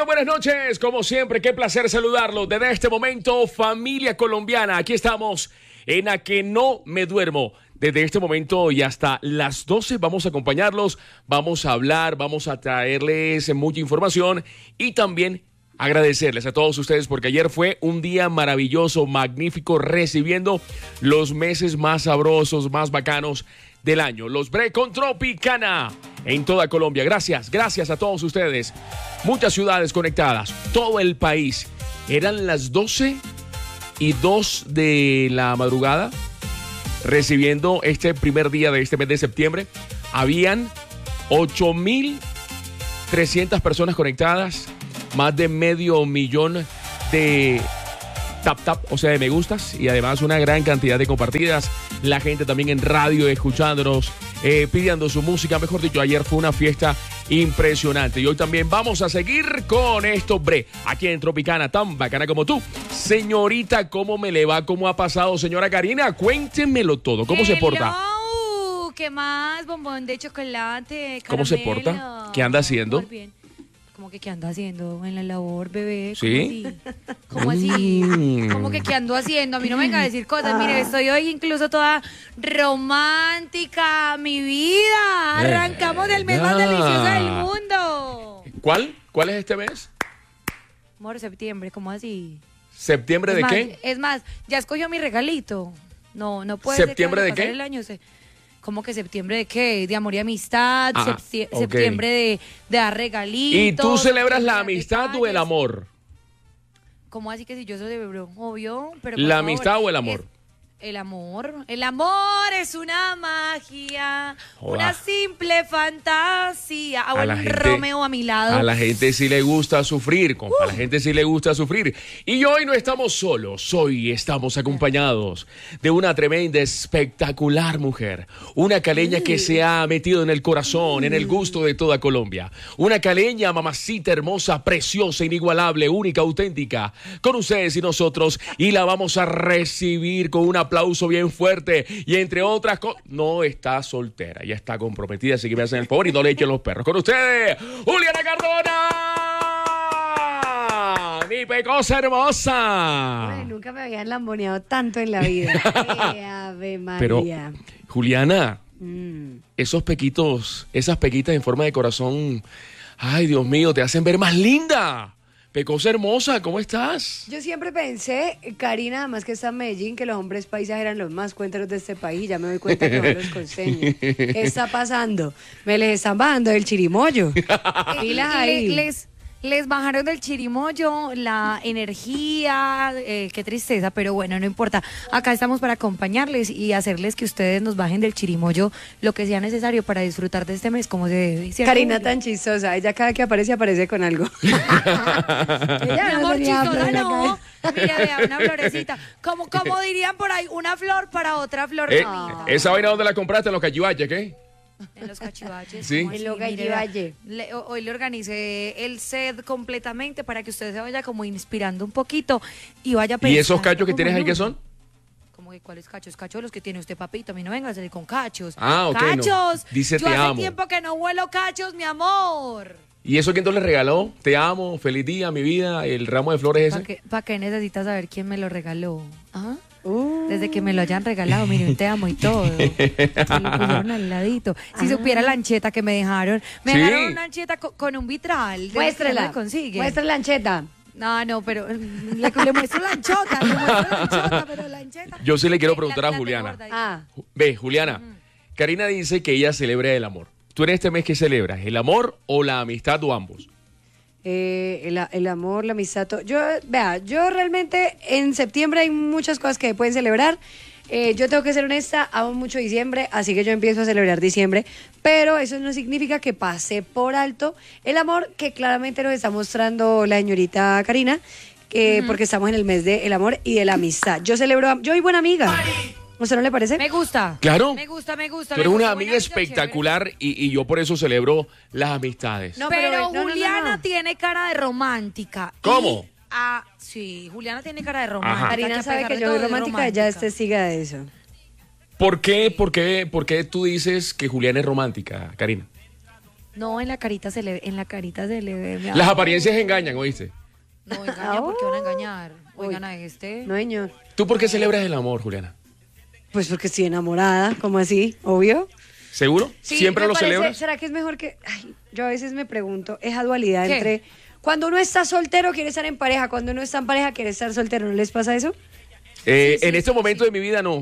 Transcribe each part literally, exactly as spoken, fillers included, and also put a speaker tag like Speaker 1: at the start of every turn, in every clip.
Speaker 1: buenas noches. Como siempre, qué placer saludarlo. Desde este momento, familia colombiana, aquí estamos en A Que No Me Duermo. Desde este momento y hasta las doce vamos a acompañarlos, vamos a hablar, vamos a traerles mucha información y también agradecerles a todos ustedes porque ayer fue un día maravilloso, magnífico, recibiendo los meses más sabrosos, más bacanos del año. Los Bre con Tropicana en toda Colombia. Gracias, gracias a todos ustedes. Muchas ciudades conectadas, todo el país. Eran las doce y dos de la madrugada, recibiendo este primer día de este mes de septiembre. Habían ocho mil trescientas personas conectadas, más de medio millón de tap tap, o sea, de me gustas, y además una gran cantidad de compartidas. La gente también en radio escuchándonos, eh, pidiendo su música. Mejor dicho, ayer fue una fiesta impresionante y hoy también vamos a seguir con esto, bre, aquí en Tropicana, tan bacana como tú. Señorita, ¿cómo me le va? ¿Cómo ha pasado, señora Karina? Cuéntemelo todo, ¿cómo
Speaker 2: Hello.
Speaker 1: se porta?
Speaker 2: ¿Qué más? Bombón de chocolate, caramelo.
Speaker 1: ¿Cómo se porta? ¿Qué anda haciendo?
Speaker 2: Muy bien. ¿Cómo que qué anda haciendo en la labor, bebé?
Speaker 1: ¿Sí?
Speaker 2: ¿Cómo así? ¿Cómo así?
Speaker 1: Mm.
Speaker 2: ¿Cómo que qué ando haciendo? A mí no me venga a decir cosas. Mire, estoy hoy incluso toda romántica, mi vida. Arrancamos del mes más delicioso del mundo.
Speaker 1: ¿Cuál? ¿Cuál es este mes?
Speaker 2: Amor, septiembre, ¿cómo así?
Speaker 1: ¿Septiembre
Speaker 2: Es
Speaker 1: de
Speaker 2: más,
Speaker 1: qué?
Speaker 2: Es más, ya escogió mi regalito. No, no puede
Speaker 1: ¿Septiembre
Speaker 2: ser que
Speaker 1: de
Speaker 2: vaya a pasar
Speaker 1: qué?
Speaker 2: el año, se- ¿Cómo que septiembre de qué? De amor y amistad,
Speaker 1: Ah,
Speaker 2: septi-
Speaker 1: ok.
Speaker 2: septiembre de, de dar regalitos.
Speaker 1: ¿Y tú celebras la
Speaker 2: de dar
Speaker 1: amistad o el
Speaker 2: detalles.
Speaker 1: amor?
Speaker 2: ¿Cómo así que si yo celebro? Obvio, pero por
Speaker 1: ¿La
Speaker 2: favor,
Speaker 1: amistad o el amor?
Speaker 2: es- el amor. El amor es una magia,
Speaker 1: Joda.
Speaker 2: una simple fantasía. Ah,
Speaker 1: A la
Speaker 2: un
Speaker 1: gente-
Speaker 2: Romeo a mi lado.
Speaker 1: A la gente sí le gusta sufrir, compa. A la gente sí le gusta sufrir. Y hoy no estamos solos. Hoy estamos acompañados de una tremenda, espectacular mujer. Una caleña que se ha metido en el corazón, en el gusto de toda Colombia. Una caleña, mamacita hermosa, preciosa, inigualable, única, auténtica. Con ustedes y nosotros. Y la vamos a recibir con un aplauso bien fuerte. Y entre otras cosas, no está soltera. Ya está comprometida. Así que me hacen el favor y no le echen los perros. Con ustedes, Juliana Cardona. Mi pecosa hermosa.
Speaker 3: Ay, nunca me habían lamboneado tanto en la vida. ¡Qué ave
Speaker 1: Pero,
Speaker 3: María!
Speaker 1: Juliana,
Speaker 3: Mm.
Speaker 1: esos pequitos, esas pequitas en forma de corazón, ay, Dios mío, te hacen ver más linda. Pecosa hermosa, ¿cómo estás?
Speaker 3: Yo siempre pensé, Karina, además que está en Medellín, que los hombres paisas eran los más cuenteros de este país. Ya me doy cuenta que son los costeños. ¿Qué está pasando? Me les están bajando el chirimoyo. Pilas ahí.
Speaker 2: Le- les, les bajaron del chirimoyo la energía, eh, qué tristeza, pero bueno, no importa. Acá estamos para acompañarles y hacerles que ustedes nos bajen del chirimoyo lo que sea necesario para disfrutar de este mes como se debe. ¿Cierto?
Speaker 3: Karina tan chistosa. Ella cada que aparece, aparece con algo.
Speaker 2: Mi
Speaker 3: Ella no
Speaker 2: amor,
Speaker 3: tenía
Speaker 2: chistosa,
Speaker 3: flor en la
Speaker 2: no.
Speaker 3: cabeza.
Speaker 2: Mira, vea, una florecita. Como, como dirían por ahí, una flor para otra flor.
Speaker 1: Eh,
Speaker 2: bonita.
Speaker 1: ¿Esa vaina dónde la compraste? ¿En los cachivaches, qué?
Speaker 2: En los cachivaches.
Speaker 1: Sí.
Speaker 2: ¿cómo
Speaker 3: En
Speaker 2: así?
Speaker 3: los
Speaker 2: Mire,
Speaker 3: cachivaches.
Speaker 2: le- ho- hoy le organicé el set completamente para que usted se vaya como inspirando un poquito y vaya
Speaker 1: ¿Y esos
Speaker 2: pensando
Speaker 1: cachos que
Speaker 2: como
Speaker 1: tienes ahí
Speaker 2: en
Speaker 1: qué
Speaker 2: uno.
Speaker 1: son?
Speaker 2: ¿Cómo que cuáles cachos? Cachos los que tiene usted, papito. A mí no venga a salir con cachos.
Speaker 1: Ah, ok, no.
Speaker 2: ¡Cachos!
Speaker 1: Dice,
Speaker 2: Yo
Speaker 1: te
Speaker 2: hace
Speaker 1: amo.
Speaker 2: tiempo que no huelo cachos, mi amor.
Speaker 1: ¿Y eso quién te le regaló? Te amo, feliz día, mi vida, el ramo de flores
Speaker 2: ¿Para
Speaker 1: ese.
Speaker 2: qué, pa' qué necesitas saber quién me lo regaló? ¿Ah?
Speaker 3: Uh.
Speaker 2: Desde que me lo hayan regalado, mire, un te amo y todo. Me lo pusieron al ladito. Si supiera la ancheta que me dejaron. Me
Speaker 1: ¿Sí?
Speaker 2: dejaron una ancheta co- con un vitral. de los que
Speaker 3: Muéstrela.
Speaker 2: no se consigue.
Speaker 3: Muestra la ancheta.
Speaker 2: No, no, pero mm, le, le muestro la anchota, le muestro la anchota, pero la ancheta.
Speaker 1: Yo sí le quiero
Speaker 2: La-
Speaker 1: preguntar
Speaker 2: la
Speaker 1: a
Speaker 2: tengo
Speaker 1: Juliana.
Speaker 2: guardadita.
Speaker 3: Ah.
Speaker 1: Ju- Ve, Juliana, Karina dice que ella celebra el amor. ¿Tú en este mes qué celebras? ¿El amor o la amistad o ambos?
Speaker 3: Eh, el, el amor, la amistad. to- Yo, vea, yo realmente en septiembre hay muchas cosas que pueden celebrar. Eh, yo tengo que ser honesta, amo mucho diciembre, así que yo empiezo a celebrar diciembre, pero eso no significa que pase por alto el amor que claramente nos está mostrando la señorita Karina, eh, porque estamos en el mes del amor y de la amistad. Yo celebro, am- yo soy buena amiga. ¿A usted no le parece?
Speaker 2: Me gusta.
Speaker 1: Claro.
Speaker 2: Me gusta, me gusta.
Speaker 1: Tú
Speaker 2: me
Speaker 1: eres
Speaker 2: gusta.
Speaker 1: una
Speaker 2: Buena
Speaker 1: amiga espectacular y, y yo por eso celebro las amistades.
Speaker 3: No,
Speaker 2: pero
Speaker 3: pero- no, no, no,
Speaker 2: Juliana
Speaker 3: no.
Speaker 2: tiene cara de romántica.
Speaker 1: ¿Cómo?
Speaker 2: Y, ah, sí, Juliana tiene cara de romántica.
Speaker 3: Karina
Speaker 2: a
Speaker 3: sabe
Speaker 2: pesar
Speaker 3: que
Speaker 2: de
Speaker 3: yo
Speaker 2: todo
Speaker 3: soy
Speaker 2: es
Speaker 3: romántica, ella es testiga de eso.
Speaker 1: ¿Por qué, por qué, por qué tú dices que Juliana es romántica, Karina?
Speaker 2: No, en la carita se le ve, en la carita se le ve. mi
Speaker 1: Las
Speaker 2: amor.
Speaker 1: apariencias engañan, ¿oíste?
Speaker 2: No, engañan, ¿por qué van a engañar? Oigan a este.
Speaker 3: No, señor.
Speaker 1: ¿Tú por qué celebras el amor, Juliana?
Speaker 3: Pues porque estoy enamorada, ¿cómo así? Obvio.
Speaker 1: ¿Seguro?
Speaker 3: Sí,
Speaker 1: ¿Siempre
Speaker 3: me
Speaker 1: lo
Speaker 3: parece-
Speaker 1: celebras?
Speaker 3: ¿Será que es mejor que...? Ay, yo a veces me pregunto, esa dualidad
Speaker 2: ¿Qué?
Speaker 3: entre... Cuando uno está soltero quiere estar en pareja, cuando uno está en pareja quiere estar soltero, ¿no les pasa eso?
Speaker 1: Eh,
Speaker 2: Sí, sí,
Speaker 1: en este
Speaker 2: sí,
Speaker 1: momento
Speaker 2: sí.
Speaker 1: de mi vida no.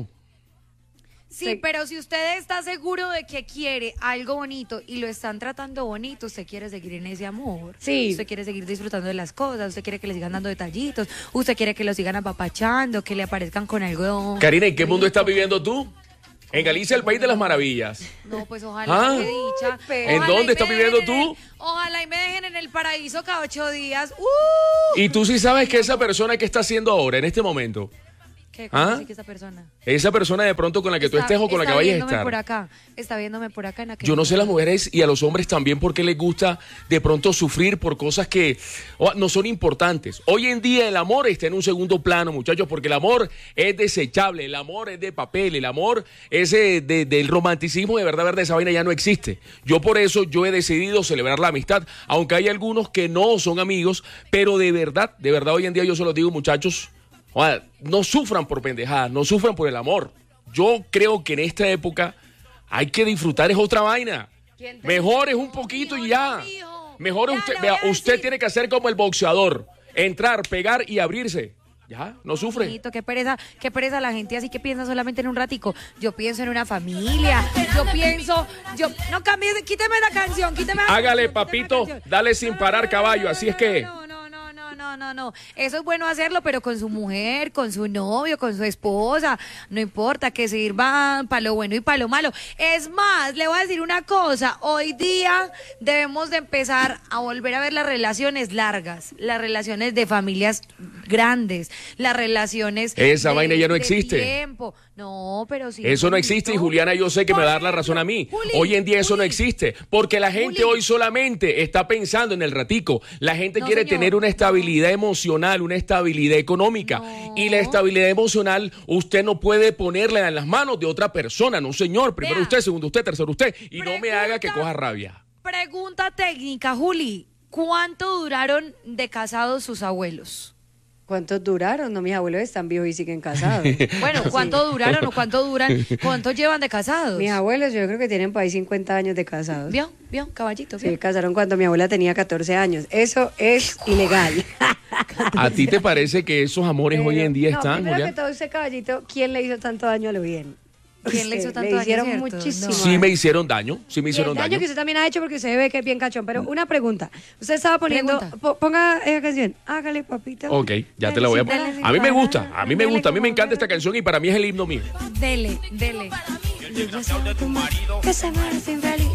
Speaker 2: Sí,
Speaker 3: Sí.
Speaker 2: pero si usted está seguro de que quiere algo bonito y lo están tratando bonito, usted quiere seguir en ese amor.
Speaker 3: Sí.
Speaker 2: Usted quiere seguir disfrutando de las cosas, usted quiere que le sigan dando detallitos, usted quiere que lo sigan apapachando, que le aparezcan con algo.
Speaker 1: Karina, ¿en qué mundo
Speaker 2: rico.
Speaker 1: estás viviendo tú? En Galicia, el país de las maravillas.
Speaker 2: No, pues ojalá,
Speaker 1: Ah.
Speaker 2: qué dicha.
Speaker 3: ¿En
Speaker 2: Ojalá
Speaker 1: dónde
Speaker 2: y me
Speaker 1: estás viviendo
Speaker 2: dejen en
Speaker 1: tú?
Speaker 2: el- ojalá y me dejen en el paraíso cada ocho días. ¡Uh!
Speaker 1: Y tú sí sabes que esa persona que está haciendo ahora, en este momento,
Speaker 2: ¿Qué? ¿Cómo
Speaker 1: ¿Ah?
Speaker 2: así que esa persona?
Speaker 1: esa persona de pronto con la que tú
Speaker 2: Está-
Speaker 1: estés o con la que
Speaker 2: está
Speaker 1: vayas a
Speaker 2: viéndome
Speaker 1: estar.
Speaker 2: por acá, está viéndome por acá en aquel
Speaker 1: Yo no sé a las
Speaker 2: lugar.
Speaker 1: mujeres y a los hombres también porque les gusta de pronto sufrir por cosas que oh, no son importantes. Hoy en día el amor está en un segundo plano, muchachos, porque el amor es desechable, el amor es de papel, el amor ese de, del romanticismo de verdad, verdad, esa vaina ya no existe. Yo por eso yo he decidido celebrar la amistad, aunque hay algunos que no son amigos, pero de verdad, de verdad hoy en día yo se los digo, muchachos, joder, no sufran por pendejadas, no sufran por el amor. Yo creo que en esta época hay que disfrutar, es otra vaina.
Speaker 3: ¿Quién te
Speaker 1: Mejor es un poquito y ya.
Speaker 2: No, mijo.
Speaker 1: Mejor
Speaker 2: Ya,
Speaker 1: usted,
Speaker 2: le voy
Speaker 1: vea,
Speaker 2: a
Speaker 1: usted
Speaker 2: decir.
Speaker 1: tiene que hacer como el boxeador, entrar, pegar y abrirse. Ya, no sufre.
Speaker 2: Bonito, qué pereza, qué pereza la gente así que piensa solamente en un ratico. Yo pienso en una familia, yo pienso, yo no cambie, quíteme la canción, quíteme la
Speaker 1: Hágale,
Speaker 2: canción, quíteme la
Speaker 1: papito,
Speaker 2: canción.
Speaker 1: dale sin parar, caballo, así es que-
Speaker 2: No, no, no, no, no, no, no. Eso es bueno hacerlo, pero con su mujer, con su novio, con su esposa, no importa que sirvan para lo bueno y para lo malo. Es más, le voy a decir una cosa, hoy día debemos de empezar a volver a ver las relaciones largas, las relaciones de familias grandes, las relaciones
Speaker 1: Esa
Speaker 2: de-
Speaker 1: vaina ya no
Speaker 2: de
Speaker 1: existe.
Speaker 2: tiempo. No, pero sí.
Speaker 1: Eso no existe y Juliana yo sé que me va a dar la razón a mí.
Speaker 2: Juli,
Speaker 1: Hoy en día eso no
Speaker 2: Juli.
Speaker 1: existe porque la gente
Speaker 2: Juli.
Speaker 1: hoy solamente está pensando en el ratico. La gente
Speaker 2: No,
Speaker 1: quiere
Speaker 2: señor,
Speaker 1: tener una
Speaker 2: no.
Speaker 1: estabilidad emocional, una estabilidad económica.
Speaker 2: No.
Speaker 1: Y la estabilidad emocional usted no puede ponerla en las manos de otra persona, no señor. Primero
Speaker 2: Vea.
Speaker 1: usted, segundo usted, tercero usted. Y no me
Speaker 2: Pregunta-
Speaker 1: haga que coja rabia.
Speaker 2: Pregunta técnica, Juli. ¿Cuánto duraron de casados sus abuelos?
Speaker 3: ¿Cuántos duraron? No, mis abuelos están vivos y siguen casados.
Speaker 2: Bueno, ¿cuánto duraron o cuánto duran? ¿Cuánto llevan de casados?
Speaker 3: Mis abuelos yo creo que tienen por ahí cincuenta años de casados.
Speaker 2: ¿Vio? ¿Vio? Caballito. ¿vio?
Speaker 3: Se casaron cuando mi abuela tenía catorce años. Eso es ilegal.
Speaker 1: ¿A ti te parece que esos amores hoy en día
Speaker 3: no,
Speaker 1: están,
Speaker 3: primero
Speaker 1: Julián?
Speaker 3: que todo, ese caballito, ¿quién le hizo tanto daño a lo bien?
Speaker 2: ¿Quién le hizo
Speaker 3: Usted,
Speaker 2: tanto
Speaker 3: le
Speaker 2: daño,
Speaker 3: hicieron
Speaker 2: cierto?
Speaker 3: muchísimo.
Speaker 2: No.
Speaker 1: Sí me hicieron daño, sí me
Speaker 3: Y el
Speaker 1: hicieron
Speaker 3: daño
Speaker 1: daño.
Speaker 3: que usted también ha hecho porque usted ve que es bien cachón. Pero una pregunta. Usted estaba poniendo...
Speaker 2: Pregunta.
Speaker 3: po- ponga esa canción. Hágale, papito.
Speaker 1: Ok, ya te la voy a
Speaker 3: Dale
Speaker 1: poner.
Speaker 3: sin
Speaker 1: A mí me
Speaker 3: parar,
Speaker 1: gusta, a mí me
Speaker 3: dale
Speaker 1: gusta, a mí me
Speaker 3: como
Speaker 1: encanta esta
Speaker 3: quiera.
Speaker 1: canción y para mí es el himno mío.
Speaker 2: Dele, dele.
Speaker 3: Que se muere sin feliz.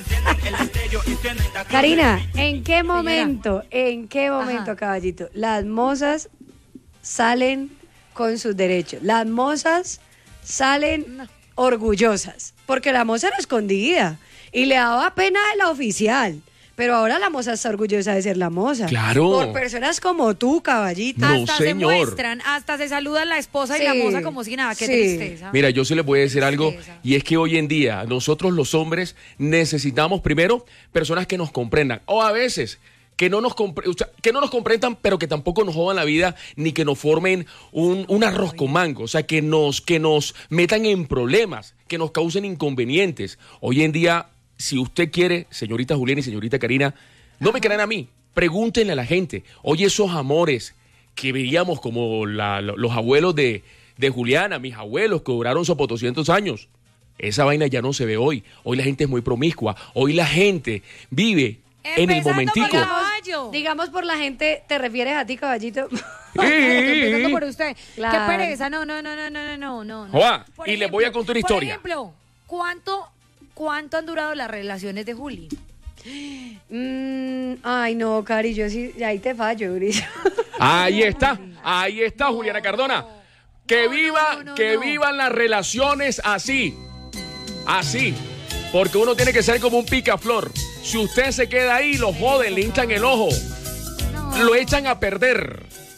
Speaker 3: Karina, ¿en qué momento, en qué momento,
Speaker 2: Ajá.
Speaker 3: caballito, las mozas salen con sus derechos? Las mozas salen
Speaker 2: No.
Speaker 3: orgullosas, porque la moza era escondida y le daba pena de la oficial. Pero ahora la moza está orgullosa de ser la moza.
Speaker 1: Claro.
Speaker 3: Por personas como tú, caballito.
Speaker 1: No,
Speaker 2: hasta
Speaker 1: señor.
Speaker 2: se muestran, hasta se saludan la esposa y la
Speaker 3: Sí,
Speaker 2: moza como si nada. Qué
Speaker 3: sí.
Speaker 2: tristeza.
Speaker 1: Mira, yo sí les voy a decir algo,
Speaker 2: Tristeza.
Speaker 1: y es que hoy en día nosotros los hombres necesitamos primero personas que nos comprendan, o a veces que no nos, compre- o sea, que no nos comprendan, pero que tampoco nos jodan la vida, ni que nos formen un, un arroz con mango, o sea, que nos, que nos metan en problemas, que nos causen inconvenientes. Hoy en día, si usted quiere, señorita Juliana y señorita Karina, no me crean a mí, pregúntenle a la gente, oye, esos amores que veíamos como la- lo- los abuelos de, de Juliana, mis abuelos que duraron sopo doscientos años, esa vaina ya no se ve hoy. Hoy la gente es muy promiscua, hoy la gente vive en el
Speaker 2: Empezando
Speaker 1: momentico.
Speaker 2: por la- Caballo.
Speaker 3: Digamos por la gente, ¿te refieres a ti, caballito?
Speaker 2: Empezando por usted.
Speaker 3: Claro.
Speaker 2: Qué pereza. No, no, no, no, no, no, no. no.
Speaker 1: Joa,
Speaker 2: Por
Speaker 1: y les voy a contar una historia.
Speaker 2: Por ejemplo, ¿cuánto, ¿cuánto han durado las relaciones de Juli?
Speaker 3: Mm, ay, no, Cari, yo sí, ahí te fallo, Gris.
Speaker 1: Ahí está, ahí está Juliana Cardona. Que
Speaker 2: No, no,
Speaker 1: viva,
Speaker 2: no, no,
Speaker 1: que
Speaker 2: no.
Speaker 1: vivan las relaciones así, así. Porque uno tiene que ser como un picaflor. Si usted se queda ahí, lo joden, le hinchan el ojo,
Speaker 2: No.
Speaker 1: lo echan a perder.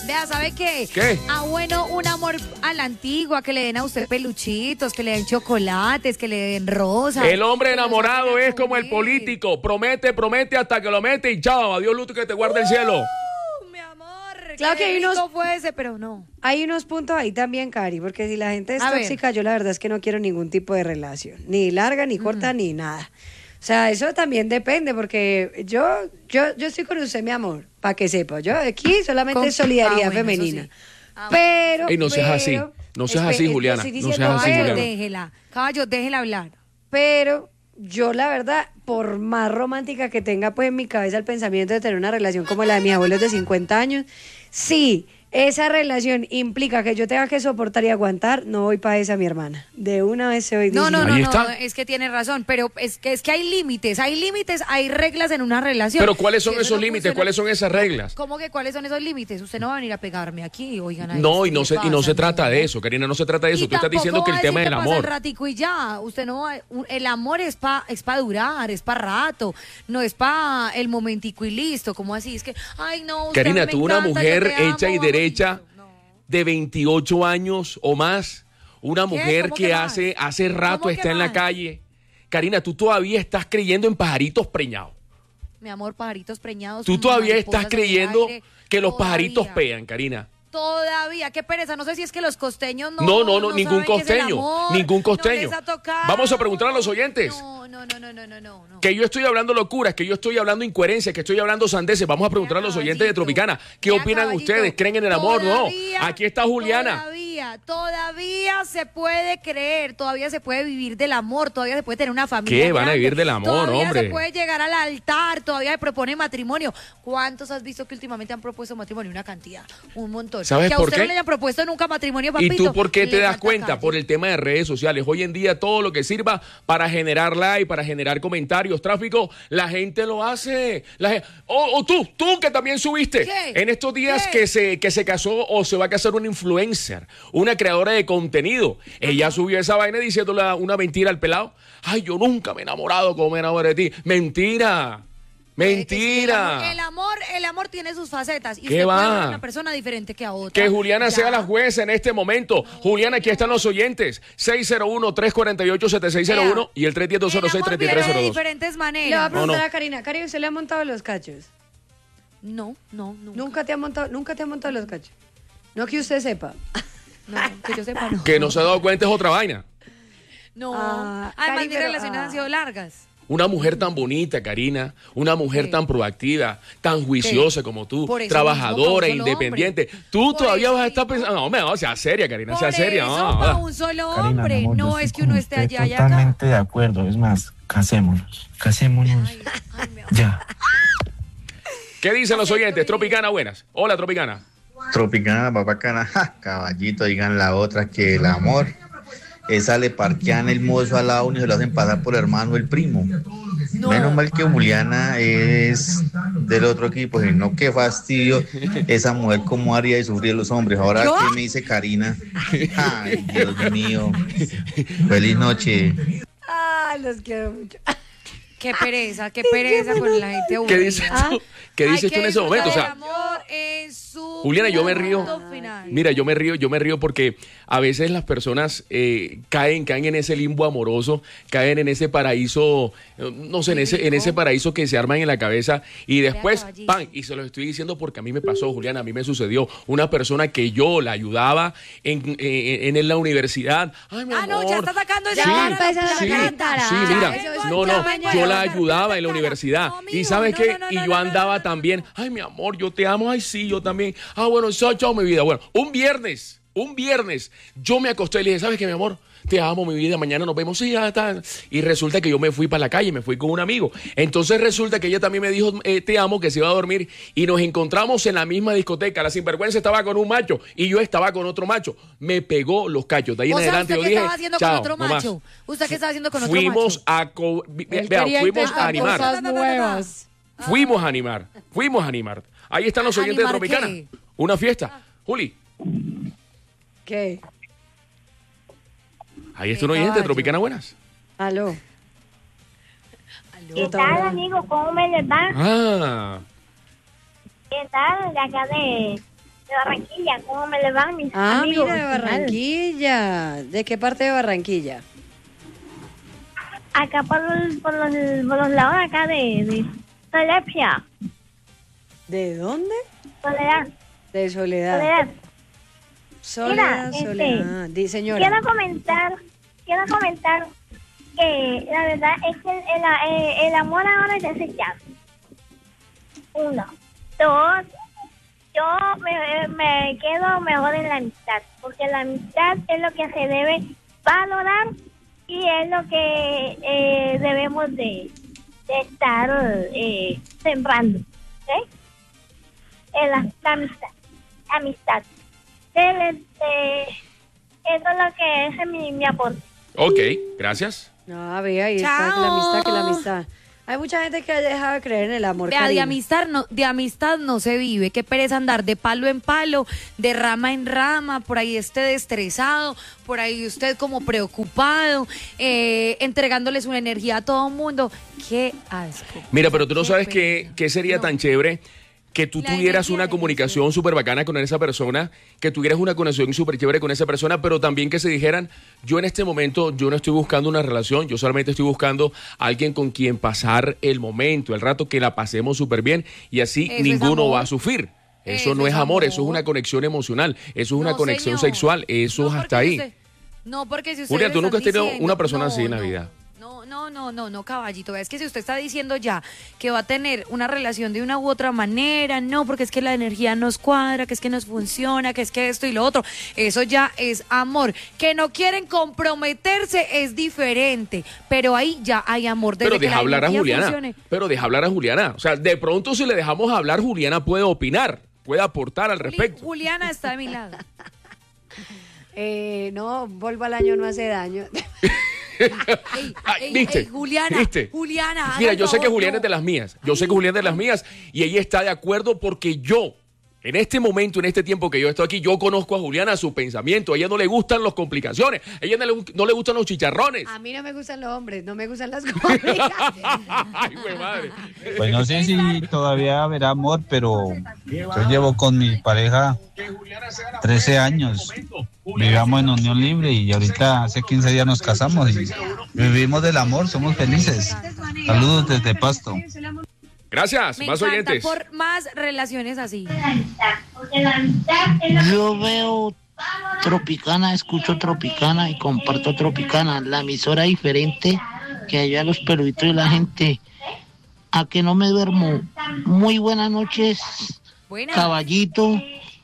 Speaker 2: Vea, ¿sabe qué?
Speaker 1: ¿Qué?
Speaker 2: Ah, bueno, un amor a la antigua, que le den a usted peluchitos, que le den chocolates, que le den rosas.
Speaker 1: El hombre
Speaker 2: que los
Speaker 1: enamorado
Speaker 2: saquen a
Speaker 1: es como el
Speaker 2: comer.
Speaker 1: político. Promete, promete hasta que lo mete y chao. Adiós, Luto, que te guarde el cielo.
Speaker 2: Uh, mi amor.
Speaker 3: Claro
Speaker 2: qué
Speaker 3: que hay unos-
Speaker 2: rico fuese, pero no.
Speaker 3: Hay unos puntos ahí también, Cari, porque si la gente es
Speaker 2: A ver.
Speaker 3: tóxica, yo la verdad es que no quiero ningún tipo de relación, ni larga, ni corta, ni nada. O sea, eso también depende, porque yo, yo, yo estoy con usted, mi amor, para que sepa. Yo aquí solamente
Speaker 2: Con-
Speaker 3: es solidaridad
Speaker 2: Ah, bueno, eso
Speaker 3: femenina.
Speaker 2: sí. Ah,
Speaker 3: Pero,
Speaker 1: Ey, no seas así.
Speaker 3: pero-
Speaker 1: No seas
Speaker 3: espe-
Speaker 1: así,
Speaker 3: es-
Speaker 1: Juliana.
Speaker 3: estoy
Speaker 1: No
Speaker 3: diciendo,
Speaker 1: seas así,
Speaker 2: A ver,
Speaker 3: pero-
Speaker 1: Juliana.
Speaker 2: déjela. Caballo, déjela hablar.
Speaker 3: Pero yo la verdad, por más romántica que tenga pues en mi cabeza el pensamiento de tener una relación como la de mis abuelos de cincuenta años, sí, esa relación implica que yo tenga que soportar y aguantar, no voy para esa, mi hermana. De una vez se voy
Speaker 2: No, no,
Speaker 3: diciendo.
Speaker 2: no,
Speaker 1: Ahí
Speaker 2: no,
Speaker 1: está.
Speaker 2: es que tiene razón, pero es que es que hay límites, hay límites, hay reglas en una relación.
Speaker 1: Pero ¿cuáles son
Speaker 2: Si eso
Speaker 1: esos
Speaker 2: no
Speaker 1: límites?
Speaker 2: funciona-
Speaker 1: ¿Cuáles son esas reglas?
Speaker 2: ¿Cómo que cuáles son esos límites? Usted no va a venir a pegarme aquí, oigan. ay,
Speaker 1: No, y no
Speaker 2: ¿qué
Speaker 1: se, y
Speaker 2: pasa?
Speaker 1: no se trata
Speaker 2: No.
Speaker 1: de eso, Karina, no se trata de eso.
Speaker 2: Y
Speaker 1: Tú estás
Speaker 2: tampoco
Speaker 1: diciendo que el
Speaker 2: va a
Speaker 1: tema
Speaker 2: decir
Speaker 1: del
Speaker 2: que pasa el
Speaker 1: amor.
Speaker 2: ratico y ya, usted no va, un- el amor es pa es pa durar, es pa rato, no es pa el momentico y listo, como así, es que ay no, usted
Speaker 1: Karina,
Speaker 2: me
Speaker 1: tú una
Speaker 2: encanta, yo
Speaker 1: mujer
Speaker 2: te amo,
Speaker 1: hecha y
Speaker 2: vamos,
Speaker 1: derecha
Speaker 2: listo. No.
Speaker 1: de veintiocho años o más, una mujer
Speaker 2: ¿Cómo
Speaker 1: que
Speaker 2: que más?
Speaker 1: hace, hace rato
Speaker 2: ¿Cómo que
Speaker 1: está en la
Speaker 2: más?
Speaker 1: calle. Karina, tú todavía estás creyendo en pajaritos preñados.
Speaker 2: Mi amor, pajaritos preñados.
Speaker 1: Tú
Speaker 2: como
Speaker 1: todavía
Speaker 2: mariposas
Speaker 1: estás
Speaker 2: en el
Speaker 1: creyendo
Speaker 2: aire,
Speaker 1: que los
Speaker 2: todavía.
Speaker 1: pajaritos pegan, Karina.
Speaker 2: Todavía, qué pereza. No sé si es que los costeños no.
Speaker 1: No, no, no, ningún
Speaker 2: saben qué es el
Speaker 1: costeño,
Speaker 2: amor,
Speaker 1: ningún
Speaker 2: no
Speaker 1: costeño.
Speaker 2: les ha tocado.
Speaker 1: Vamos a preguntar a los oyentes.
Speaker 2: No, no, no, no, no, no, no. no.
Speaker 1: Que yo estoy hablando locuras, que yo estoy hablando incoherencias, que estoy hablando sandeces. Vamos a preguntar a los oyentes de
Speaker 2: Caballito,
Speaker 1: Tropicana. ¿Qué
Speaker 2: vea,
Speaker 1: opinan
Speaker 2: caballito,
Speaker 1: ustedes? ¿Creen en el amor?
Speaker 2: todavía,
Speaker 1: No. Aquí está Juliana.
Speaker 2: Todavía, todavía se puede creer, todavía se puede vivir del amor, todavía se puede tener una familia.
Speaker 1: ¿Qué? Van a
Speaker 2: grande,
Speaker 1: vivir del amor,
Speaker 2: todavía
Speaker 1: hombre.
Speaker 2: se puede llegar al altar, todavía se propone matrimonio. ¿Cuántos has visto que últimamente han propuesto matrimonio? Una cantidad, un montón.
Speaker 1: ¿Sabes
Speaker 2: que a
Speaker 1: por
Speaker 2: usted
Speaker 1: qué?
Speaker 2: no le hayan propuesto nunca matrimonio,
Speaker 1: ¿Y
Speaker 2: papito.
Speaker 1: tú por qué te
Speaker 2: le
Speaker 1: das
Speaker 2: falta
Speaker 1: cuenta?
Speaker 2: calle.
Speaker 1: Por el tema de redes sociales. Hoy en día todo lo que sirva para generar like, para generar comentarios, tráfico, la gente lo hace. La gen- o, o tú, tú que también subiste
Speaker 2: ¿Qué?
Speaker 1: en estos días
Speaker 2: ¿Qué?
Speaker 1: que se, que se casó o se va a casar una influencer, una creadora de contenido. Ella subió esa vaina diciéndole una mentira al pelado. Ay, yo nunca me he enamorado como me enamoré de ti. Mentira. Mentira.
Speaker 2: El amor, el amor tiene sus facetas. Y
Speaker 1: ¿Qué
Speaker 2: usted puede
Speaker 1: va?
Speaker 2: amar a una persona diferente que a otra.
Speaker 1: Que Juliana
Speaker 2: Ya.
Speaker 1: sea la jueza en este momento. Juliana, aquí están los oyentes. seis cero uno, tres cuatro ocho, siete seis cero uno y el tres uno cero, dos cero seis,
Speaker 2: El amor
Speaker 1: tres tres
Speaker 2: viene
Speaker 1: cero
Speaker 2: de
Speaker 1: dos.
Speaker 2: diferentes
Speaker 3: Le voy a
Speaker 2: maneras.
Speaker 3: preguntar
Speaker 1: No, no.
Speaker 3: a Karina. Karina, ¿usted le ha montado los cachos?
Speaker 2: No, no, nunca.
Speaker 3: Nunca te ha montado, nunca te ha montado los cachos. No que usted sepa.
Speaker 2: No, que yo sepa, no.
Speaker 1: Que no se ha dado cuenta es otra vaina.
Speaker 2: No.
Speaker 3: Ah,
Speaker 2: Además,
Speaker 3: Cari,
Speaker 2: mis
Speaker 3: pero,
Speaker 2: relaciones
Speaker 3: ah.
Speaker 2: han sido largas.
Speaker 1: Una mujer tan bonita, Karina, una mujer
Speaker 2: Sí.
Speaker 1: tan proactiva, tan juiciosa como tú,
Speaker 2: Por eso
Speaker 1: trabajadora,
Speaker 2: mismo, pa' un solo
Speaker 1: independiente. Tú
Speaker 2: Por
Speaker 1: todavía
Speaker 2: eso
Speaker 1: vas a estar
Speaker 2: mismo.
Speaker 1: pensando, no, me no, sea seria, Karina,
Speaker 2: Por
Speaker 1: sea seria.
Speaker 2: eso,
Speaker 1: no,
Speaker 2: pa'
Speaker 1: no.
Speaker 2: un solo
Speaker 4: Karina, mi
Speaker 2: hombre.
Speaker 4: amor, yo
Speaker 2: No
Speaker 4: estoy
Speaker 2: es que
Speaker 4: con
Speaker 2: uno esté
Speaker 4: usted
Speaker 2: allá y acá.
Speaker 4: totalmente de acuerdo. Es más, casémonos. Casémonos.
Speaker 2: Ay, ay, mi amor.
Speaker 4: Ya.
Speaker 1: ¿Qué dicen los oyentes? Tropicana, buenas. Hola, Tropicana.
Speaker 5: Tropicana, papacana, ja, caballito, digan la otra que el amor. Esa le parquean el mozo al lado y se lo hacen pasar por hermano el primo.
Speaker 2: No.
Speaker 5: Menos mal que Juliana es del otro equipo, si no, qué fastidio esa mujer como haría de sufrir los hombres. Ahora,
Speaker 2: ¿Yo?
Speaker 5: ¿qué me dice Karina? Ay, Dios mío. Feliz noche.
Speaker 3: Ah, los quiero mucho.
Speaker 2: Qué pereza, qué pereza con la gente
Speaker 1: ¿Qué
Speaker 2: aburrida.
Speaker 1: dices tú? ¿Qué
Speaker 2: Hay
Speaker 1: dices tú
Speaker 2: que
Speaker 1: en ese momento? O
Speaker 2: disfrutar
Speaker 1: sea,
Speaker 2: el amor en su
Speaker 1: Juliana, yo me río.
Speaker 2: punto final.
Speaker 1: Mira, yo me río, yo me río porque a veces las personas eh, caen, caen en ese limbo amoroso, caen en ese paraíso, eh, no sé, en ese, en ese paraíso que se arman en la cabeza y después,
Speaker 2: caballito.
Speaker 1: ¡pam! Y se lo estoy diciendo porque a mí me pasó, Juliana, a mí me sucedió. Una persona que yo la ayudaba en, en, en la universidad. Ay, mi
Speaker 2: Ah, no,
Speaker 1: amor.
Speaker 2: ya está sacando esa
Speaker 3: Sí,
Speaker 2: cara,
Speaker 3: empezando a
Speaker 1: Sí,
Speaker 3: sacar cara.
Speaker 1: sí,
Speaker 3: Ya,
Speaker 1: mira,
Speaker 3: eso es-
Speaker 1: no, no,
Speaker 3: ya,
Speaker 1: yo la
Speaker 3: ya,
Speaker 1: ayudaba en la universidad.
Speaker 2: No,
Speaker 1: Y
Speaker 2: mijo,
Speaker 1: ¿sabes
Speaker 2: no,
Speaker 1: qué?
Speaker 2: no, no,
Speaker 1: Y
Speaker 2: no,
Speaker 1: yo
Speaker 2: no,
Speaker 1: andaba
Speaker 2: no, no,
Speaker 1: también, ay, mi amor, yo te amo, ay, sí, yo también. Ah, bueno, chao, chao, mi vida. Bueno, un viernes, un viernes, yo me acosté y le dije, ¿sabes qué, mi amor? Te amo, mi vida, mañana nos vemos, sí, ya está. Y resulta que yo me fui para la calle, me fui con un amigo. Entonces resulta que ella también me dijo, eh, te amo, que se iba a dormir. Y nos encontramos en la misma discoteca. La sinvergüenza estaba con un macho y yo estaba con otro macho. Me pegó los cachos. De ahí en
Speaker 2: O sea,
Speaker 1: adelante
Speaker 2: ¿usted
Speaker 1: yo
Speaker 2: qué
Speaker 1: dije,
Speaker 2: estaba haciendo
Speaker 1: chao,
Speaker 2: con otro
Speaker 1: no más.
Speaker 2: macho? ¿Usted qué estaba haciendo con otro
Speaker 1: Fuimos
Speaker 2: macho?
Speaker 1: a co- vi-
Speaker 3: Él
Speaker 1: vea,
Speaker 3: quería
Speaker 1: fuimos
Speaker 3: intentar
Speaker 1: a animar.
Speaker 3: cosas nuevas.
Speaker 1: Fuimos a animar. Fuimos a animar. Ahí están los oyentes de
Speaker 2: ¿Animar
Speaker 1: Tropicana.
Speaker 2: qué?
Speaker 1: Una fiesta. Juli,
Speaker 3: ¿Qué?
Speaker 1: ahí está un
Speaker 2: Qué
Speaker 1: oyente de
Speaker 2: caballo.
Speaker 1: Tropicana, buenas.
Speaker 3: Aló.
Speaker 6: ¿Qué tal, amigos? ¿Cómo me les va?
Speaker 1: Ah,
Speaker 6: ¿Qué tal? De acá de, de Barranquilla. ¿Cómo me le van mis
Speaker 3: Ah,
Speaker 6: amigos?
Speaker 3: mira, de Barranquilla. ¿De qué parte de Barranquilla?
Speaker 6: Acá por los, por los, por los lados de acá de, de Solepia.
Speaker 3: ¿De dónde?
Speaker 6: Soledad.
Speaker 3: De Soledad.
Speaker 6: Soledad.
Speaker 3: Soledad,
Speaker 6: Mira,
Speaker 3: Soledad. Di, señora.
Speaker 6: Quiero comentar, quiero comentar que la verdad es que el, el, el amor ahora es desechado. Uno. Dos. Yo me, me quedo mejor en la amistad, porque la amistad es lo que se debe valorar y es lo que eh, debemos de, de estar eh, sembrando. ¿Sí? Eh, la, la amistad. Amistad. De, de, eso es lo que es mi, mi aporte.
Speaker 1: Ok, gracias.
Speaker 3: No, ve, ahí está, que la amistad, que la amistad. Hay mucha gente que ha dejado de creer en el amor.
Speaker 2: Vea, de
Speaker 3: Karina.
Speaker 2: amistad, no, de amistad no se vive. Qué pereza andar de palo en palo, de rama en rama, por ahí usted estresado, por ahí usted como preocupado, eh, entregándole su energía a todo el mundo. Qué asco.
Speaker 1: Mira, pero tú no
Speaker 2: Qué
Speaker 1: sabes
Speaker 2: pena.
Speaker 1: qué, qué sería
Speaker 2: No.
Speaker 1: tan chévere que tú
Speaker 2: La
Speaker 1: tuvieras
Speaker 2: energía
Speaker 1: una
Speaker 2: de
Speaker 1: comunicación súper bacana con esa persona, que tuvieras una conexión súper chévere con esa persona, pero también que se dijeran, yo en este momento, yo no estoy buscando una relación, yo solamente estoy buscando a alguien con quien pasar el momento, el rato, que la pasemos súper bien y así
Speaker 2: Eso es
Speaker 1: ninguno
Speaker 2: amor.
Speaker 1: va a sufrir. Eso,
Speaker 2: Eso
Speaker 1: no
Speaker 2: es
Speaker 1: es amor,
Speaker 2: amor.
Speaker 1: eso es una conexión emocional, eso es una
Speaker 2: No,
Speaker 1: conexión
Speaker 2: señor.
Speaker 1: sexual, eso
Speaker 2: No,
Speaker 1: es
Speaker 2: porque
Speaker 1: hasta ahí.
Speaker 2: usted- no, porque si usted
Speaker 1: Julia,
Speaker 2: le
Speaker 1: tú nunca
Speaker 2: están
Speaker 1: has tenido
Speaker 2: diciendo-
Speaker 1: una persona así en la
Speaker 2: no,
Speaker 1: vida.
Speaker 2: No, no, no, no, no, caballito. Es que si usted está diciendo ya que va a tener una relación de una u otra manera, no, porque es que la energía nos cuadra, que es que nos funciona, que es que esto y lo otro, eso ya es amor. Que no quieren comprometerse es diferente, pero ahí ya hay amor. Desde
Speaker 1: Pero
Speaker 2: que
Speaker 1: deja
Speaker 2: la
Speaker 1: hablar a
Speaker 2: energía
Speaker 1: Juliana.
Speaker 2: funcione.
Speaker 1: Pero deja hablar a Juliana. O sea, de pronto si le dejamos hablar, Juliana puede opinar, puede aportar al
Speaker 2: Juli-
Speaker 1: respecto.
Speaker 2: Juliana está de mi lado.
Speaker 3: Eh, no, vuelva al año no hace daño.
Speaker 2: Ey,
Speaker 1: Ay,
Speaker 2: ey,
Speaker 1: ¿viste?
Speaker 2: ey, Juliana,
Speaker 1: ¿Viste?
Speaker 2: Juliana, haga
Speaker 1: Mira,
Speaker 2: el
Speaker 1: yo sé que
Speaker 2: favor,
Speaker 1: Juliana
Speaker 2: no.
Speaker 1: es de las mías. Yo sé que Juliana es de las mías y ella está de acuerdo porque yo, en este momento, en este tiempo que yo estoy aquí, yo conozco a Juliana, su pensamiento. A ella no le gustan las complicaciones. A ella no le, no le gustan los chicharrones.
Speaker 3: A mí no me gustan los hombres, no me gustan las comidas.
Speaker 1: Ay, güey, madre.
Speaker 7: Pues no sé si todavía habrá amor, pero yo llevo con mi pareja trece años. Vivíamos en unión libre y ahorita hace quince días nos casamos y vivimos del amor, somos felices. Saludos desde Pasto.
Speaker 1: Gracias,
Speaker 2: Me
Speaker 1: más
Speaker 2: encanta
Speaker 1: oyentes.
Speaker 2: por más relaciones así.
Speaker 6: La amistad, porque la amistad es lo
Speaker 8: Yo veo Tropicana, escucho Tropicana y comparto Tropicana, la emisora diferente que allá los peluditos y la gente. A que no me duermo. Muy buenas noches,
Speaker 2: Buena.
Speaker 8: Caballito,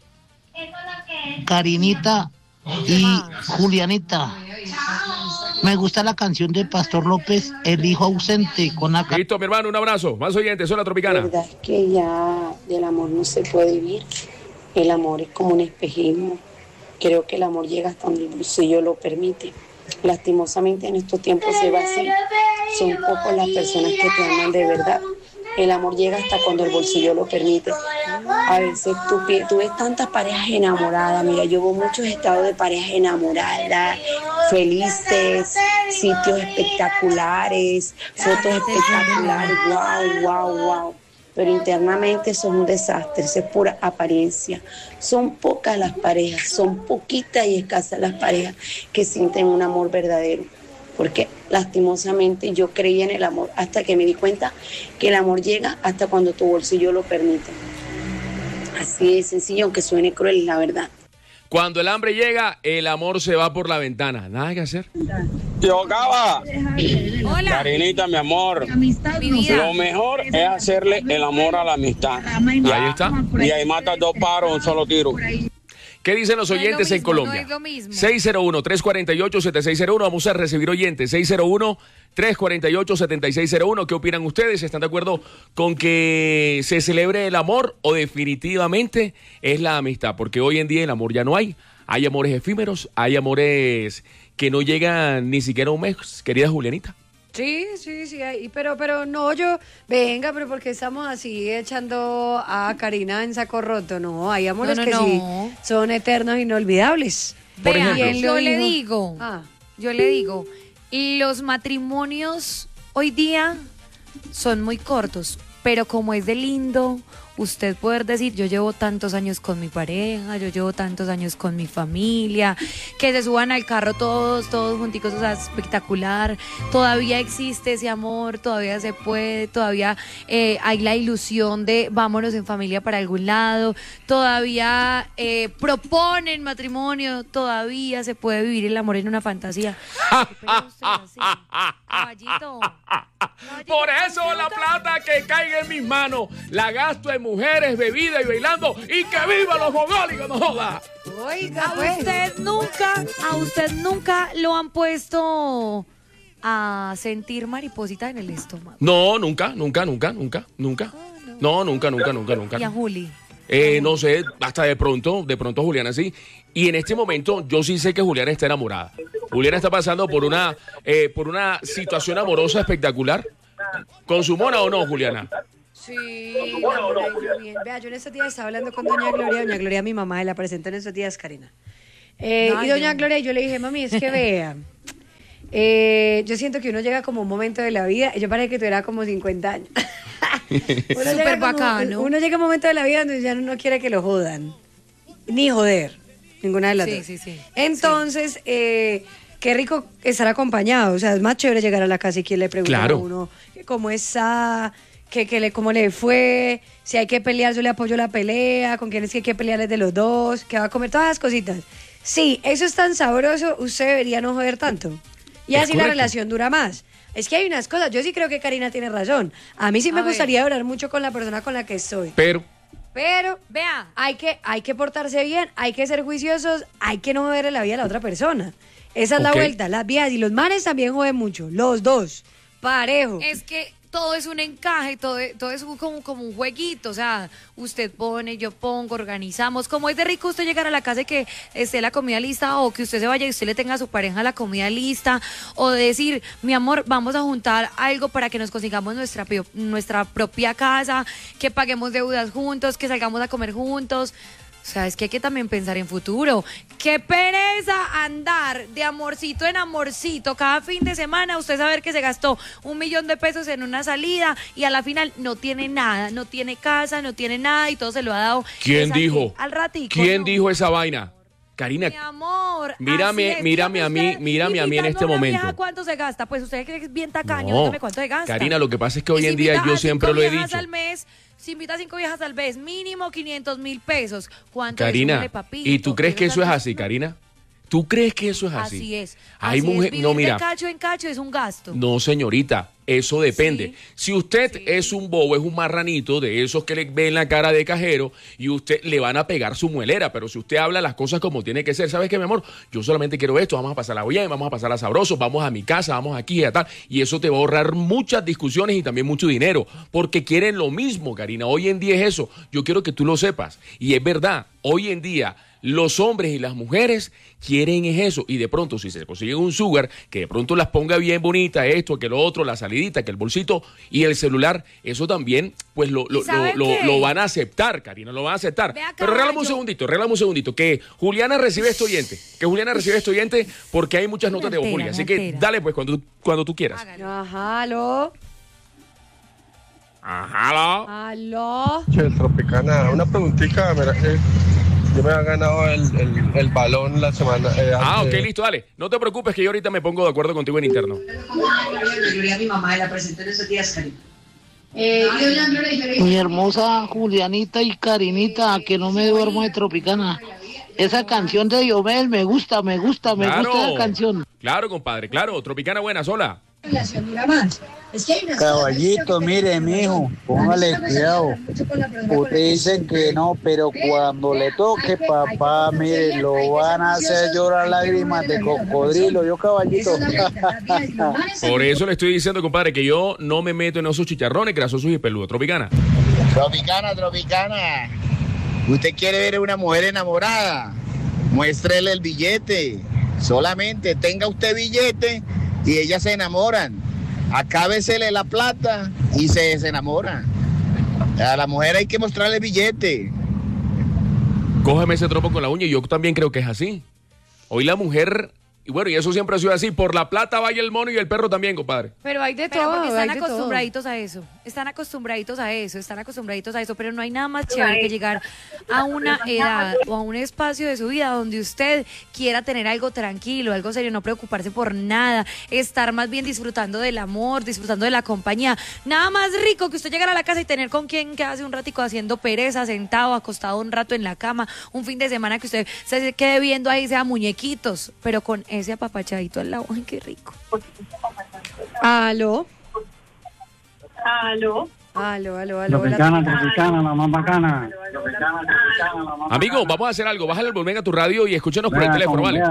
Speaker 8: Karinita y Julianita. Me gusta la canción de Pastor López, El hijo ausente, con la
Speaker 1: Listo, mi hermano, un abrazo. Más oyentes, soy la
Speaker 9: La
Speaker 1: Tropicana.
Speaker 9: verdad es que ya del amor no se puede vivir. El amor es como un espejismo. Creo que el amor llega hasta donde el bolsillo lo permite. Lastimosamente en estos tiempos se va así. Son pocas las personas que te aman de verdad. El amor llega hasta cuando el bolsillo lo permite. A veces tú, pi- tú ves tantas parejas enamoradas. Mira, yo veo muchos estados de parejas enamoradas, felices, sitios espectaculares, fotos espectaculares. Wow, wow, wow. Pero internamente eso es un desastre, eso es pura apariencia. Son pocas las parejas, son poquitas y escasas las parejas que sienten un amor verdadero. Porque lastimosamente yo creí en el amor hasta que me di cuenta que el amor llega hasta cuando tu bolsillo lo permite. Así de sencillo, aunque suene cruel, es la verdad.
Speaker 1: Cuando el hambre llega, el amor se va por la ventana. Nada que hacer.
Speaker 10: Yo, Cava,
Speaker 2: Hola,
Speaker 10: Karinita, mi amor,
Speaker 2: mi vida.
Speaker 10: lo mejor es hacerle el amor a la amistad.
Speaker 1: Y ahí está.
Speaker 10: Y ahí matas dos paros, un solo tiro.
Speaker 1: ¿Qué dicen los
Speaker 2: No es lo
Speaker 1: oyentes en
Speaker 2: mismo,
Speaker 1: Colombia?
Speaker 2: no es lo mismo.
Speaker 1: seis cero uno, tres cuatro ocho, siete seis cero uno. Vamos a recibir oyentes. seis cero uno, tres cuatro ocho, siete seis cero uno. ¿Qué opinan ustedes? ¿Están de acuerdo con que se celebre el amor o definitivamente es la amistad? Porque hoy en día el amor ya no hay. Hay amores efímeros, hay amores que no llegan ni siquiera a un mes, querida Julianita.
Speaker 3: Sí, sí, sí, ahí, pero, pero no, yo, venga, pero porque estamos así echando a Karina en saco roto, no, hay amores
Speaker 2: No, no,
Speaker 3: que
Speaker 2: no.
Speaker 3: sí son eternos, inolvidables.
Speaker 1: Por
Speaker 2: Vean,
Speaker 1: ejemplo.
Speaker 3: ¿Quién lo
Speaker 2: yo le
Speaker 3: dijo?
Speaker 2: digo,
Speaker 3: Ah.
Speaker 2: yo le digo, los matrimonios hoy día son muy cortos, pero como es de lindo usted poder decir, yo llevo tantos años con mi pareja, yo llevo tantos años con mi familia, que se suban al carro todos, todos junticos, o sea, espectacular. Todavía existe ese amor, todavía se puede, todavía eh, hay la ilusión de vámonos en familia para algún lado, todavía eh, proponen matrimonio, todavía se puede vivir el amor en una fantasía. ¿Qué pena usted así? Caballito.
Speaker 1: Por eso la plata que caiga en mis manos la gasto en mujeres, bebida y bailando, y que viva los mogólicos, no joda.
Speaker 3: Oiga,
Speaker 2: A
Speaker 3: pues.
Speaker 2: usted nunca, a usted nunca lo han puesto a sentir mariposita en el estómago.
Speaker 1: No, nunca, nunca, nunca, nunca, nunca. No, nunca, nunca, nunca, nunca.
Speaker 2: Y a Juli.
Speaker 1: Eh, no sé, hasta de pronto, de pronto Juliana sí. Y en este momento yo sí sé que Juliana está enamorada. Juliana está pasando por una, eh, por una situación amorosa espectacular. ¿Con su mona o no, Juliana?
Speaker 3: Sí, la mona hizo bien. Vea, yo en estos días estaba hablando con doña Gloria, doña Gloria, mi mamá, y la presenté en estos días, Karina. Eh,
Speaker 2: Ay,
Speaker 3: y doña
Speaker 2: Dios.
Speaker 3: Gloria, yo le dije, mami, es que vea, eh, yo siento que uno llega como a un momento de la vida, yo parece que tuviera como cincuenta años. Uno
Speaker 2: Súper
Speaker 3: llega como-
Speaker 2: bacano.
Speaker 3: Uno llega a un momento de la vida donde ya no quiere que lo jodan, ni joder, ninguna de las
Speaker 2: Sí,
Speaker 3: dos.
Speaker 2: sí, sí.
Speaker 3: Entonces, eh, qué rico estar acompañado, o sea, es más chévere llegar a la casa y quien le pregunta
Speaker 1: Claro.
Speaker 3: a uno que cómo está, que, que le, cómo le fue, si hay que pelear, yo le apoyo la pelea, con quién es que hay que pelear es de los dos, que va a comer todas las cositas. Sí, eso es tan sabroso, usted debería no joder tanto. Y
Speaker 1: Es
Speaker 3: así la
Speaker 1: correcto.
Speaker 3: relación dura más. Es que hay unas cosas, yo sí creo que Karina tiene razón. A mí sí me
Speaker 2: A ver.
Speaker 3: gustaría durar mucho con la persona con la que estoy.
Speaker 1: Pero,
Speaker 3: Pero
Speaker 2: Vea.
Speaker 3: hay que, hay que portarse bien, hay que ser juiciosos, hay que no joder la vida a la otra persona. Esa es la
Speaker 1: Ok.
Speaker 3: vuelta. Las viejas y los manes también joden mucho. Los dos. Parejo.
Speaker 2: Es que todo es un encaje, todo, es- todo es un- como, como un jueguito, o sea, usted pone, yo pongo, organizamos, como es de rico usted llegar a la casa y que esté la comida lista, o que usted se vaya y usted le tenga a su pareja la comida lista, o decir, mi amor, vamos a juntar algo para que nos consigamos nuestra, pio- nuestra propia casa, que paguemos deudas juntos, que salgamos a comer juntos. O sea, es que hay que también pensar en futuro. ¡Qué pereza andar de amorcito en amorcito cada fin de semana! Usted saber que se gastó un millón de pesos en una salida y a la final no tiene nada, no tiene casa, no tiene nada y todo se lo ha dado.
Speaker 1: ¿quién
Speaker 2: es aquí,
Speaker 1: dijo?
Speaker 2: Al ratico.
Speaker 1: ¿Quién
Speaker 2: no.
Speaker 1: dijo esa vaina? Karina,
Speaker 2: Mi amor.
Speaker 1: Mírame,
Speaker 2: así es.
Speaker 1: mírame
Speaker 2: Dígame
Speaker 1: a mí,
Speaker 2: usted,
Speaker 1: mírame a mí en
Speaker 2: invitando
Speaker 1: este
Speaker 2: a una
Speaker 1: momento.
Speaker 2: vieja, ¿cuánto se gasta? Pues usted que es bien tacaño,
Speaker 1: No,
Speaker 2: dígame cuánto se gasta.
Speaker 1: Karina, lo que pasa es que hoy
Speaker 2: Y
Speaker 1: en
Speaker 2: si
Speaker 1: día
Speaker 2: invita
Speaker 1: yo
Speaker 2: a
Speaker 1: siempre
Speaker 2: cinco
Speaker 1: lo he
Speaker 2: viejas
Speaker 1: dicho.
Speaker 2: al mes, si invita a cinco viejas al mes, mínimo quinientos mil pesos. ¿Cuánto
Speaker 1: Karina,
Speaker 2: es? Súmele, papito,
Speaker 1: ¿y tú crees que eso es
Speaker 2: tanto-
Speaker 1: así, Karina? ¿Tú crees que eso es así?
Speaker 2: Así es.
Speaker 1: Hay
Speaker 2: Así es,
Speaker 1: mujer,
Speaker 2: vivir
Speaker 1: no, mira.
Speaker 2: de cacho en cacho es un gasto.
Speaker 1: No, señorita, eso depende.
Speaker 2: Sí.
Speaker 1: Si usted
Speaker 2: Sí.
Speaker 1: es un bobo, es un marranito de esos que le ven la cara de cajero y usted le van a pegar su muelera, pero si usted habla las cosas como tiene que ser, ¿sabes qué, mi amor? Yo solamente quiero esto, vamos a pasarla bien, vamos a pasarla sabroso, vamos a mi casa, vamos aquí y a tal, y eso te va a ahorrar muchas discusiones y también mucho dinero, porque quieren lo mismo, Karina. Hoy en día es eso. Yo quiero que tú lo sepas. Y es verdad, hoy en día los hombres y las mujeres quieren es eso, y de pronto si se consigue un sugar que de pronto las ponga bien bonita, esto, que lo otro, la salidita, que el bolsito y el celular, eso también pues lo, lo,
Speaker 2: ¿Y sabe
Speaker 1: lo, lo-
Speaker 2: qué?
Speaker 1: lo van a aceptar, Karina, lo van a aceptar.
Speaker 2: Ve acá,
Speaker 1: Pero regálame un
Speaker 2: yo-
Speaker 1: segundito, regálame un segundito, que Juliana recibe este oyente, que Juliana recibe este oyente porque hay muchas notas de
Speaker 2: altera,
Speaker 1: euforia,
Speaker 2: me
Speaker 1: así que
Speaker 2: altera.
Speaker 1: dale pues cuando, cuando tú quieras.
Speaker 2: Hágale.
Speaker 3: Ajá, aló.
Speaker 1: Ajá, la-
Speaker 3: Aló.
Speaker 11: Che, Tropicana, una preguntita, mira que yo me había ganado el, el, el balón la semana. eh,
Speaker 1: Ah, ok,
Speaker 11: antes.
Speaker 1: listo, dale. No te preocupes que yo ahorita me pongo de acuerdo contigo en interno.
Speaker 3: Gloria, mi mamá, la presenté en esos días, Karina.
Speaker 8: Mi hermosa Julianita y Karinita, que no me duermo de Tropicana. Esa canción de Diomel me gusta, me gusta, me gusta la canción.
Speaker 1: Claro, compadre, claro. Tropicana buena, sola.
Speaker 3: Relación dura más. Es que hay unas
Speaker 7: Caballito,
Speaker 3: cosas,
Speaker 7: mire, mijo, póngale cuidado. Ustedes dicen que no, pero cuando le toque, papá, mire, lo van a hacer llorar lágrimas de cocodrilo. Yo, caballito.
Speaker 1: Por eso le estoy diciendo, compadre, que yo no me meto en esos chicharrones grasosos y peludos. Tropicana.
Speaker 12: Tropicana, Tropicana. ¿Usted quiere ver a una mujer enamorada? Muéstrele el billete. Solamente tenga usted billete y ellas se enamoran. Acábesele la plata y se desenamoran. A la mujer hay que mostrarle el billete.
Speaker 1: Cógeme ese tropo con la uña y yo también creo que es así. Hoy la mujer, y bueno, y eso siempre ha sido así, por la plata vaya el mono y el perro también, compadre.
Speaker 3: Pero hay de
Speaker 2: Pero
Speaker 3: todo,
Speaker 2: porque
Speaker 3: hay
Speaker 2: están
Speaker 3: de todo.
Speaker 2: acostumbraditos a eso. Están acostumbraditos a eso, están acostumbraditos a eso, pero no hay nada más chévere que llegar a una edad o a un espacio de su vida donde usted quiera tener algo tranquilo, algo serio, no preocuparse por nada, estar más bien disfrutando del amor, disfrutando de la compañía. Nada más rico que usted llegar a la casa y tener con quien quedarse un ratico haciendo pereza, sentado, acostado un rato en la cama, un fin de semana que usted se quede viendo ahí, sea muñequitos, pero con ese apapachadito al lado. Ay, qué rico.
Speaker 3: Aló.
Speaker 13: Aló.
Speaker 3: Aló, aló, aló.
Speaker 14: Tropicana, Tropicana, la más bacana.
Speaker 1: Amigo, vamos a hacer algo. Bájale el volumen a tu radio y escúchanos por el teléfono, ¿vale?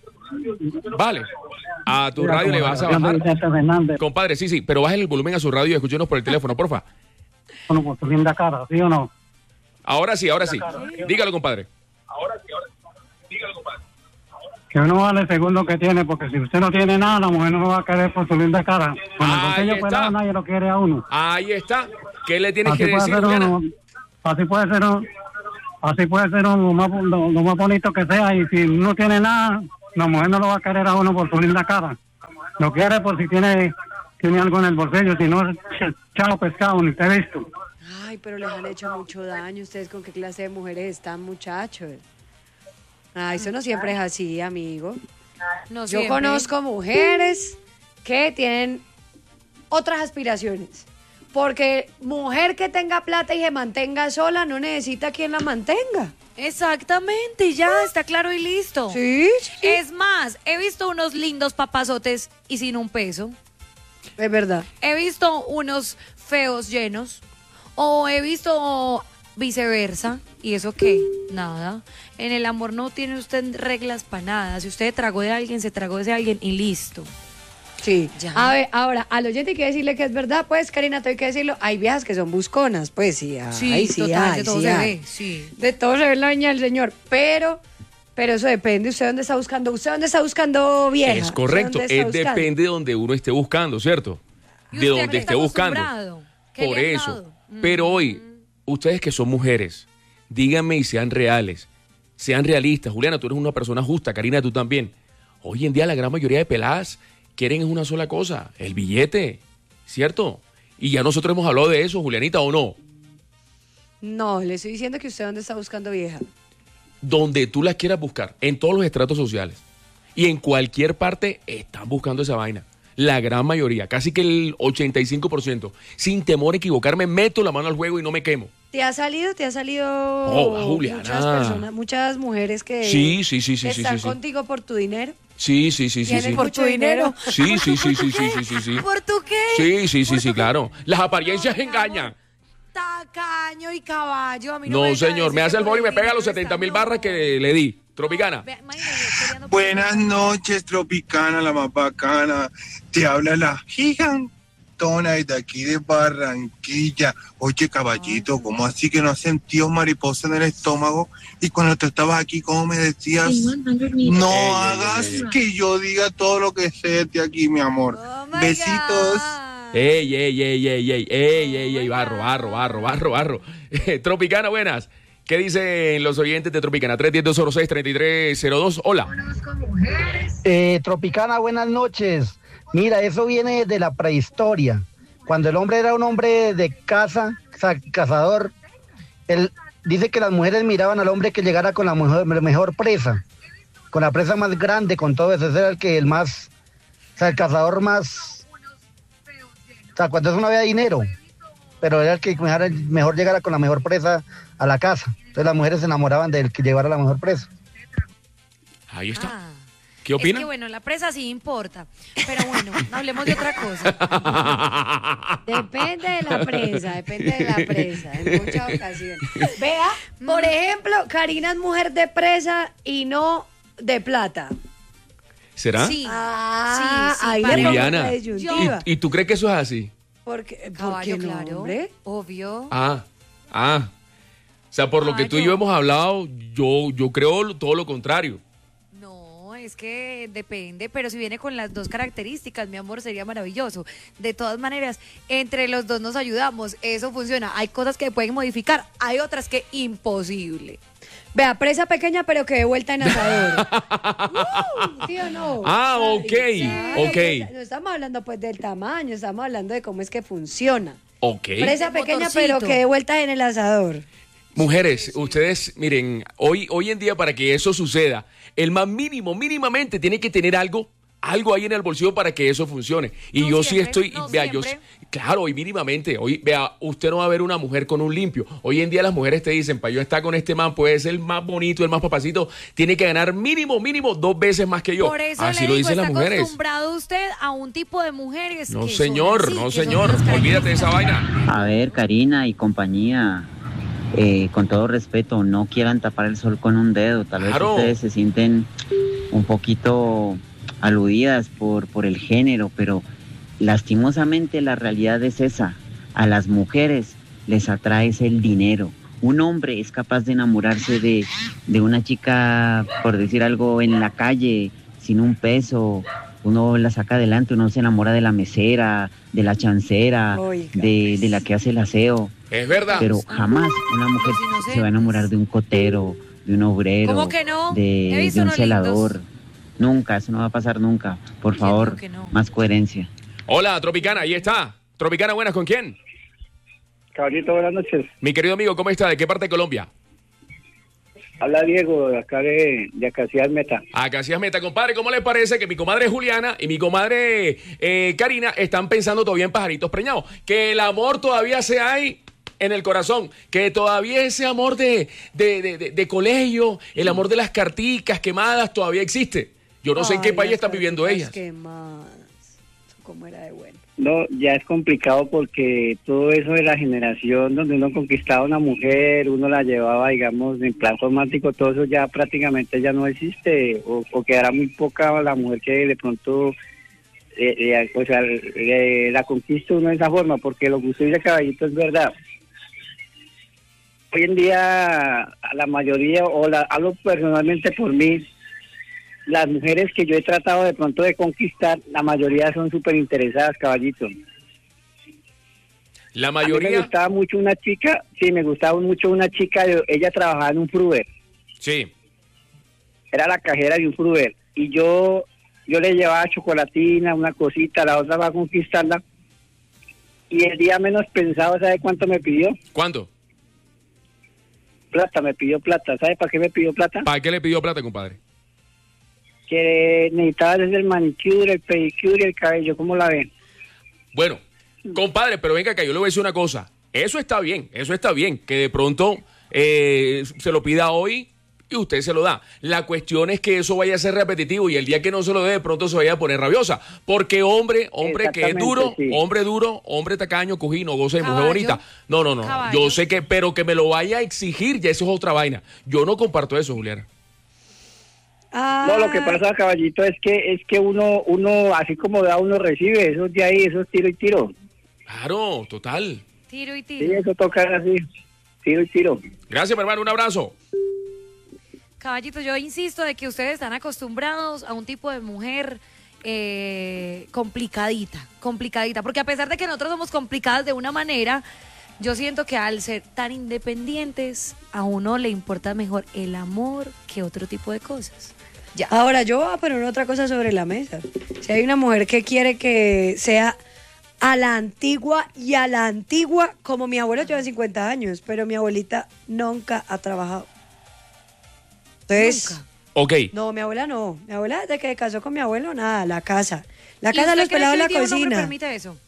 Speaker 1: Vale. A tu radio le vas a bajar. Compadre, sí, sí, pero bájale el volumen a su radio y escúchenos por el teléfono, porfa.
Speaker 14: Bueno, por tu linda cara, ¿sí o no?
Speaker 1: Ahora sí, ahora sí. Dígalo, compadre. Ahora sí, ahora sí. Dígalo, compadre.
Speaker 14: Que uno vale el segundo que tiene, porque si usted no tiene nada, la mujer no lo va a querer por su linda cara. Cuando el bolsillo pelado, nadie lo quiere a uno.
Speaker 1: Ahí está. ¿Qué le tienes
Speaker 14: así
Speaker 1: que decir,
Speaker 14: uno, Así puede ser un, así puede ser un, lo, más, lo, lo más bonito que sea, y si no tiene nada, la mujer no lo va a querer a uno por su linda cara. Lo quiere por si tiene, tiene algo en el bolsillo, si no, chao pescado, ni te he visto.
Speaker 3: Ay, pero les han hecho mucho daño. ¿Ustedes con qué clase de mujeres están, muchachos? Ah, eso no siempre es así, amigo.
Speaker 2: No
Speaker 3: Yo
Speaker 2: siempre.
Speaker 3: conozco mujeres que tienen otras aspiraciones. Porque mujer que tenga plata y se mantenga sola no necesita quien la mantenga.
Speaker 2: Exactamente, ya está claro y listo.
Speaker 3: Sí, sí.
Speaker 2: Es más, he visto unos lindos papazotes y sin un peso.
Speaker 3: Es verdad.
Speaker 2: He visto unos feos llenos. O he visto viceversa. ¿Y eso qué? Nada. En el amor no tiene usted reglas para nada. Si usted tragó de alguien, se tragó de ese alguien y listo.
Speaker 3: Sí.
Speaker 2: Ya.
Speaker 3: A ver, ahora, al oyente hay que decirle que es verdad, pues, Karina, te hay que decirlo. Hay viejas que son busconas, pues sí. Ay,
Speaker 2: Sí,
Speaker 3: sí,
Speaker 2: total,
Speaker 3: ay,
Speaker 2: de todo
Speaker 3: sí,
Speaker 2: se
Speaker 3: ay.
Speaker 2: ve, sí.
Speaker 3: De todo se ve la viña del señor. Pero, pero eso depende. ¿Usted dónde está buscando? ¿Usted dónde está buscando vieja?
Speaker 1: Es correcto.
Speaker 3: ¿Usted dónde
Speaker 1: Es
Speaker 3: está buscando?
Speaker 1: depende de donde uno esté buscando, ¿cierto?
Speaker 2: ¿Y
Speaker 1: De
Speaker 2: usted
Speaker 1: donde
Speaker 2: qué
Speaker 1: esté
Speaker 2: está
Speaker 1: buscando.
Speaker 2: acostumbrado? ¿Qué
Speaker 1: Por
Speaker 2: le han
Speaker 1: eso.
Speaker 2: dado?
Speaker 1: Pero hoy, ustedes que son mujeres, díganme y sean reales, sean realistas. Juliana, tú eres una persona justa, Karina, tú también. Hoy en día la gran mayoría de peladas quieren es una sola cosa, el billete, ¿cierto? Y ya nosotros hemos hablado de eso, Julianita, ¿o no?
Speaker 3: No, le estoy diciendo que usted dónde está buscando vieja.
Speaker 1: Donde tú las quieras buscar, en todos los estratos sociales. Y en cualquier parte están buscando esa vaina. La gran mayoría, casi que el ochenta y cinco por ciento. Sin temor a equivocarme, meto la mano al juego y no me quemo.
Speaker 3: ¿Te ha salido? ¿Te ha salido
Speaker 1: Oh, Juliana.
Speaker 3: muchas personas, muchas mujeres que
Speaker 1: Sí, sí, sí, sí, sí,
Speaker 3: están
Speaker 1: sí, sí.
Speaker 3: contigo por tu dinero?
Speaker 1: Sí, sí, sí, sí,
Speaker 3: ¿Tienen
Speaker 1: sí.
Speaker 3: por tu dinero?
Speaker 1: Sí, sí, sí, sí, sí, sí, sí, sí.
Speaker 2: ¿Por tu qué?
Speaker 1: Sí, sí, sí, sí, claro. Las apariencias engañan.
Speaker 2: Tacaño y caballo. A mí no,
Speaker 1: No,
Speaker 2: me venga a
Speaker 1: señor,
Speaker 2: decir
Speaker 1: me
Speaker 2: que
Speaker 1: hace el
Speaker 2: por
Speaker 1: bol y me pega
Speaker 2: dinero
Speaker 1: los
Speaker 2: está-
Speaker 1: setenta mil
Speaker 2: no.
Speaker 1: barras que le di. Tropicana.
Speaker 2: Ve, imagínese, peleando por
Speaker 15: Buenas noches, Tropicana, la más bacana. Te habla la gigantona de aquí de Barranquilla. Oye, caballito, ¿cómo así que no has sentido mariposa en el estómago? Y cuando tú estabas aquí, ¿cómo me decías? No
Speaker 1: Ey, ey,
Speaker 15: hagas
Speaker 1: ey, ey.
Speaker 15: que yo diga todo lo que sé de aquí, mi amor.
Speaker 2: Oh my
Speaker 15: Besitos.
Speaker 2: God.
Speaker 1: Ey, ey, ey, ey, ey, ey, ey, ey, barro, barro, barro, barro, barro. Tropicana, buenas. ¿Qué dicen los oyentes de Tropicana? tres uno cero, dos cero seis, tres tres cero dos. Hola.
Speaker 16: Eh, Tropicana, buenas noches. Mira, eso viene de la prehistoria. Cuando el hombre era un hombre de caza, ca- cazador, él dice que las mujeres miraban al hombre que llegara con la mejor, mejor presa, con la presa más grande, con todo eso. Ese era el que el más, o sea, el cazador más, o sea, cuando eso no había dinero, pero era el que mejor, mejor llegara con la mejor presa a la casa. Entonces las mujeres se enamoraban del que llevara la mejor presa.
Speaker 1: Ahí está.
Speaker 2: Ah.
Speaker 1: ¿Qué
Speaker 2: Es
Speaker 1: opina?
Speaker 2: que bueno, la presa sí importa. Pero bueno, hablemos de otra cosa.
Speaker 3: Depende de la presa, depende de la presa, en muchas ocasiones. Vea, por ejemplo, Karina es mujer de presa y no de plata.
Speaker 1: ¿Será?
Speaker 2: Sí.
Speaker 3: Ah,
Speaker 2: sí, sí,
Speaker 3: ahí
Speaker 2: para-
Speaker 3: le pongo
Speaker 1: Juliana,
Speaker 3: la disyuntiva.
Speaker 1: ¿y, y tú crees que eso es así?
Speaker 3: Porque,
Speaker 2: Caballo,
Speaker 3: porque no,
Speaker 2: claro.
Speaker 3: hombre.
Speaker 2: Obvio.
Speaker 1: Ah, ah. O sea, por lo que tú y yo hemos hablado, yo, yo creo todo lo contrario.
Speaker 2: No, es que depende, pero si viene con las dos características, mi amor, sería maravilloso. De todas maneras, entre los dos nos ayudamos, eso funciona. Hay cosas que pueden modificar, hay otras que imposible.
Speaker 3: Vea, presa pequeña, pero que de vuelta en asador. Uh, ¿Sí o no?
Speaker 1: Ah, ok,
Speaker 3: Sí,
Speaker 1: ok.
Speaker 3: No estamos hablando pues del tamaño, estamos hablando de cómo es que funciona.
Speaker 1: Ok.
Speaker 3: Presa pequeña,
Speaker 2: motorcito.
Speaker 3: pero que de vueltas en el asador.
Speaker 1: Mujeres, ustedes, miren, hoy, hoy en día para que eso suceda, el más mínimo, mínimamente tiene que tener algo, algo ahí en el bolsillo para que eso funcione. Y
Speaker 2: No
Speaker 1: yo
Speaker 2: siempre,
Speaker 1: sí estoy,
Speaker 2: no
Speaker 1: vea, yo,
Speaker 2: siempre.
Speaker 1: claro, hoy mínimamente, hoy, vea, usted no va a ver una mujer con un limpio. Hoy en día las mujeres te dicen, para yo estar con este man, puede ser el más bonito, el más papacito, tiene que ganar mínimo, mínimo dos veces más que yo.
Speaker 2: Por eso
Speaker 1: Así
Speaker 2: le
Speaker 1: lo
Speaker 2: digo,
Speaker 1: dicen
Speaker 2: está
Speaker 1: las mujeres.
Speaker 2: acostumbrado usted a un tipo de mujeres
Speaker 1: No,
Speaker 2: que
Speaker 1: señor,
Speaker 2: son así,
Speaker 1: no,
Speaker 2: que son
Speaker 1: señor,
Speaker 2: unas
Speaker 1: olvídate de esa vaina.
Speaker 13: A ver, Karina y compañía, eh, con todo respeto, no quieran tapar el sol con un dedo. Tal vez
Speaker 1: Claro.
Speaker 13: ustedes se sienten un poquito aludidas por, por el género, pero lastimosamente la realidad es esa. A las mujeres les atrae es el dinero. Un hombre es capaz de enamorarse de, de una chica, por decir algo, en la calle, sin un peso. Uno la saca adelante, uno se enamora de la mesera, de la chancera,
Speaker 3: Oiga.
Speaker 13: de, de la que hace el aseo.
Speaker 1: Es verdad.
Speaker 13: Pero jamás una mujer
Speaker 2: Los inocentes.
Speaker 13: se va a enamorar de un cotero, de un obrero,
Speaker 2: ¿Cómo que no? He
Speaker 13: de,
Speaker 2: visto
Speaker 13: de un
Speaker 2: unos
Speaker 13: celador.
Speaker 2: lindos.
Speaker 13: Nunca, eso no va a pasar nunca. Por favor,
Speaker 2: que no.
Speaker 13: más coherencia.
Speaker 1: Hola, Tropicana, ahí está. Tropicana, buenas, ¿con quién?
Speaker 17: Caballito, buenas noches.
Speaker 1: Mi querido amigo, ¿cómo está? ¿De qué parte de Colombia?
Speaker 17: Habla Diego, de acá de, de Acacias Meta.
Speaker 1: Acá sí es meta, compadre. ¿Cómo les parece que mi comadre Juliana y mi comadre eh, Karina están pensando todavía en pajaritos preñados? Que el amor todavía se hay en el corazón, que todavía ese amor de, de, de, de, de colegio, el amor de las carticas quemadas todavía existe. Yo no sé en qué
Speaker 3: Ay,
Speaker 1: país
Speaker 3: las
Speaker 1: están viviendo
Speaker 3: carticas
Speaker 1: ellas.
Speaker 3: quemadas. ¿Cómo era de bueno?
Speaker 17: No, ya es complicado porque todo eso de la generación donde uno conquistaba a una mujer, uno la llevaba, digamos, en plan romántico, todo eso ya prácticamente ya no existe, o, o quedará muy poca la mujer que de pronto, eh, eh, o sea, eh, la conquista uno de esa forma, porque lo que usted dice, Caballito, es verdad. Hoy en día, a la mayoría, o la, hablo personalmente por mí, las mujeres que yo he tratado de pronto de conquistar, la mayoría son súper interesadas, Caballito.
Speaker 1: La
Speaker 17: A mí me
Speaker 1: mayoría.
Speaker 17: gustaba mucho una chica, sí, me gustaba mucho una chica, ella trabajaba en un Fruver,
Speaker 1: Sí.
Speaker 17: era la cajera de un Fruver, y yo yo le llevaba chocolatina, una cosita, la otra va a conquistarla, y el día menos pensado, ¿sabe cuánto me pidió?
Speaker 1: ¿Cuánto?
Speaker 17: Plata, me pidió plata. ¿Sabe para qué me pidió plata?
Speaker 1: ¿Para qué le pidió plata, compadre?
Speaker 17: Que necesitaba desde el manicure, el pedicure y el cabello, ¿cómo la ven?
Speaker 1: Bueno, compadre, pero venga acá, yo le voy a decir una cosa. Eso está bien, eso está bien, que de pronto eh, se lo pida hoy y usted se lo da. La cuestión es que eso vaya a ser repetitivo y el día que no se lo dé, de pronto se vaya a poner rabiosa. Porque hombre, hombre que es
Speaker 17: Exactamente,
Speaker 1: duro,
Speaker 17: sí.
Speaker 1: hombre duro, hombre tacaño, cojino, goza de mujer
Speaker 2: Caballo.
Speaker 1: bonita. No, no, no.
Speaker 2: Caballo.
Speaker 1: Yo sé que, pero que me lo vaya a exigir, ya eso es otra vaina. Yo no comparto eso, Juliana.
Speaker 17: No, lo que pasa, Caballito, es que es que uno, uno así como da, uno recibe. Eso de ahí, eso es tiro y tiro.
Speaker 1: Claro, total.
Speaker 2: Tiro y
Speaker 17: Sí,
Speaker 2: tiro.
Speaker 17: eso toca así, tiro y tiro.
Speaker 1: Gracias, mi hermano, un abrazo.
Speaker 2: Caballito, yo insisto de que ustedes están acostumbrados a un tipo de mujer eh, complicadita, complicadita, porque a pesar de que nosotros somos complicadas de una manera, yo siento que al ser tan independientes, a uno le importa mejor el amor que otro tipo de cosas.
Speaker 3: Ya. Ahora, yo voy a poner otra cosa sobre la mesa. Si hay una mujer que quiere que sea a la antigua y a la antigua, como mi abuelo lleva cincuenta años, pero mi abuelita nunca ha trabajado. Entonces,
Speaker 1: Ok.
Speaker 3: no, mi abuela no. Mi abuela desde que casó con mi abuelo, nada, la casa. La
Speaker 2: ¿Y
Speaker 3: casa,
Speaker 2: usted
Speaker 3: los
Speaker 2: cree
Speaker 3: pelados,
Speaker 2: que
Speaker 3: la
Speaker 2: hoy día un hombre
Speaker 3: cocina.
Speaker 2: permite eso?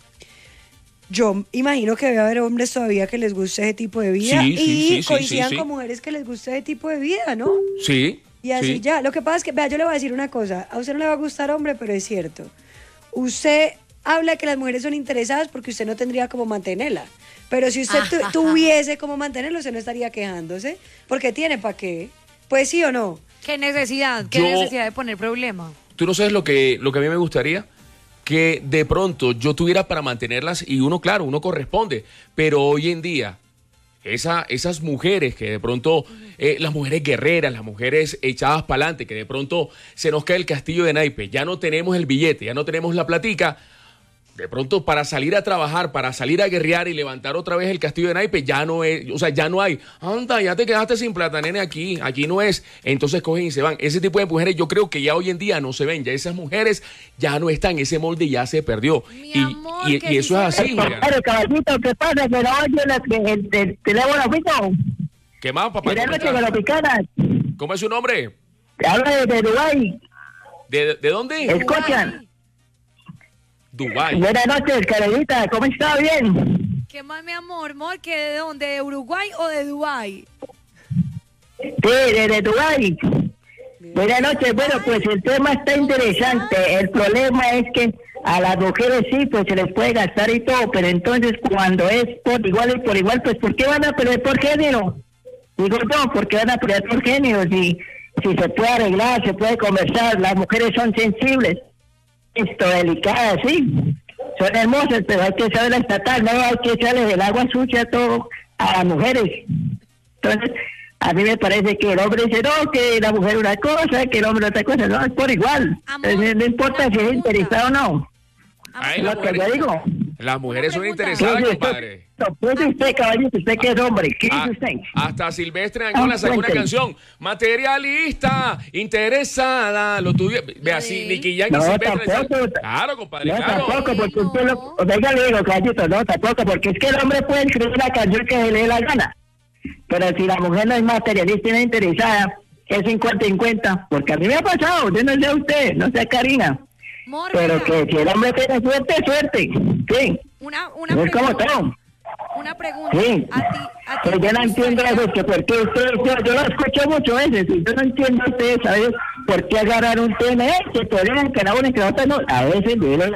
Speaker 3: Yo imagino que debe haber hombres todavía que les guste ese tipo de vida
Speaker 1: Sí,
Speaker 3: y
Speaker 1: sí, sí, sí,
Speaker 3: coincidan
Speaker 1: sí, sí.
Speaker 3: con mujeres que les guste ese tipo de vida, ¿no?
Speaker 1: Sí.
Speaker 3: Y así
Speaker 1: sí.
Speaker 3: ya. Lo que pasa es que, vea, yo le voy a decir una cosa. A usted no le va a gustar hombre, pero es cierto. Usted habla que las mujeres son interesadas porque usted no tendría como mantenerla. Pero si usted tu-
Speaker 2: Ajá.
Speaker 3: tuviese como mantenerlo, usted no estaría quejándose. Porque tiene para qué. Pues sí o no.
Speaker 2: ¿Qué necesidad? ¿Qué
Speaker 1: Yo-
Speaker 2: necesidad de poner problema?
Speaker 1: Tú no sabes lo que, lo que a mí me gustaría, que de pronto yo tuviera para mantenerlas y uno, claro, uno corresponde, pero hoy en día, esa, esas mujeres que de pronto, eh, las mujeres guerreras, las mujeres echadas para adelante, que de pronto se nos cae el castillo de naipes, ya no tenemos el billete, ya no tenemos la platica, de pronto para salir a trabajar, para salir a guerrear y levantar otra vez el castillo de naipes, ya no es, o sea, ya no hay, anda, ya te quedaste sin plata, nene, aquí, aquí no es, entonces cogen y se van. Ese tipo de mujeres yo creo que ya hoy en día no se ven, ya esas mujeres ya no están, ese molde ya se perdió.
Speaker 2: Mi
Speaker 1: y,
Speaker 2: amor,
Speaker 1: y,
Speaker 2: que
Speaker 1: y eso
Speaker 2: sí
Speaker 1: es
Speaker 2: se
Speaker 1: así,
Speaker 2: ve.
Speaker 1: Juliana.
Speaker 18: Pero caballito, ¿qué pasa? Que no oye el, el, el teléfono fijo.
Speaker 1: ¿Qué más, papá?
Speaker 18: Buenas
Speaker 1: ¿Cómo
Speaker 18: noches,
Speaker 1: estás?
Speaker 18: Tropicana.
Speaker 1: ¿Cómo es su nombre?
Speaker 18: Te hablo desde Dubái.
Speaker 1: ¿De, de dónde?
Speaker 18: Escuchan.
Speaker 1: Dubái.
Speaker 18: Buenas noches, Carolita. ¿Cómo está? Bien.
Speaker 2: ¿Qué más, mi amor? Amor, ¿que de dónde? ¿De Uruguay o de Dubái?
Speaker 18: Sí, desde Dubái. Buenas noches. Bueno, pues el tema está interesante. El problema es que a las mujeres sí, pues se les puede gastar y todo, pero entonces cuando es por igual y por igual, pues ¿por qué van a pelear por género? Digo yo, ¿por qué van a pelear por género? Si, si se puede arreglar, se puede conversar, las mujeres son sensibles, esto, delicadas, sí, son hermosas, pero hay que saber tratar, no hay que echarles el agua sucia todo a las mujeres. Entonces, a mí me parece que el hombre dice, no, que la mujer una cosa, que el hombre otra cosa, no, es por igual. Entonces, no importa si es interesado o no.
Speaker 1: Ay,
Speaker 18: Lo
Speaker 1: las
Speaker 18: que yo
Speaker 1: mujeres,
Speaker 18: digo.
Speaker 1: las mujeres son interesadas,
Speaker 18: ¿Qué dice
Speaker 1: compadre.
Speaker 18: usted? ¿Qué dice usted, caballito? ¿Usted qué es hombre? ¿Qué
Speaker 1: Ah,
Speaker 18: dice usted?
Speaker 1: hasta Silvestre Angola
Speaker 18: Ah,
Speaker 1: sacó una
Speaker 18: cuente.
Speaker 1: canción, materialista, interesada, lo tuyo, ve así, Nicky Jam y
Speaker 18: No,
Speaker 1: Silvestre.
Speaker 18: tampoco.
Speaker 1: Claro, compadre,
Speaker 18: No,
Speaker 1: claro.
Speaker 18: tampoco, porque usted lo... O sea, ya le digo, caballito, no, tampoco, porque es que el hombre puede escribir la canción que se le dé la gana. Pero si la mujer no es materialista y no es interesada, es cincuenta cincuenta. Porque a mí me ha pasado, yo no sé a usted, no sé a Karina.
Speaker 2: Amor,
Speaker 18: Pero
Speaker 2: venga,
Speaker 18: que si el hombre tiene suerte, suerte. Sí.
Speaker 2: una, una
Speaker 18: No es como
Speaker 2: pregunta.
Speaker 18: todo.
Speaker 2: Una pregunta.
Speaker 18: Sí.
Speaker 2: A ti, a ti
Speaker 18: Pero
Speaker 2: te
Speaker 18: yo no entiendo
Speaker 2: gustaría-
Speaker 18: eso, que por qué usted, yo, yo lo escucho muchas veces, y yo no entiendo a ustedes, ¿sabes? ¿Por qué agarrar un tema? Eh, que podrían que la una y que la otra no. A veces me la...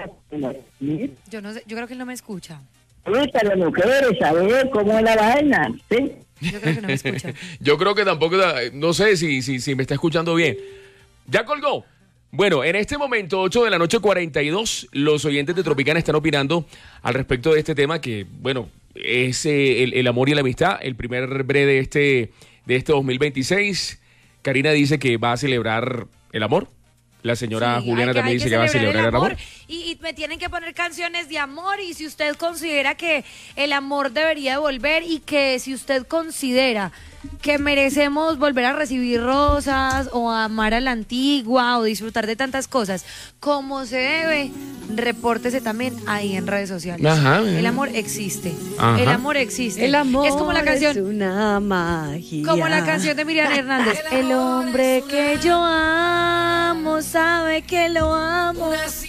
Speaker 2: Yo no sé, yo creo que él no me escucha.
Speaker 18: Gusta las mujeres, saber cómo es la vaina, ¿sí?
Speaker 2: Yo creo que no me escucha.
Speaker 1: Yo creo que tampoco, no sé si, si, si me está escuchando bien. ¿Ya colgó? Bueno, en este momento, ocho de la noche, cuarenta y dos, los oyentes de Tropicana están opinando al respecto de este tema que, bueno, es eh, el, el amor y la amistad, el primer bre de este, de este dos mil veintiséis. Karina dice que va a celebrar el amor. La señora
Speaker 2: Sí,
Speaker 1: Juliana
Speaker 2: hay que-
Speaker 1: también
Speaker 2: hay
Speaker 1: dice
Speaker 2: que
Speaker 1: que va a
Speaker 2: celebrar
Speaker 1: celebrar el amor.
Speaker 2: Y, y me tienen que poner canciones de amor, y si usted considera que el amor debería volver, y que si usted considera que merecemos volver a recibir rosas o a amar a la antigua o disfrutar de tantas cosas como se debe, repórtese también ahí en redes sociales.
Speaker 1: Ajá,
Speaker 2: el
Speaker 1: ajá.
Speaker 2: amor existe.
Speaker 1: Ajá.
Speaker 2: El amor existe.
Speaker 3: El amor
Speaker 2: es como la canción,
Speaker 3: es una magia.
Speaker 2: como la canción de Miriam Hernández. El hombre que yo amo sabe que lo amo.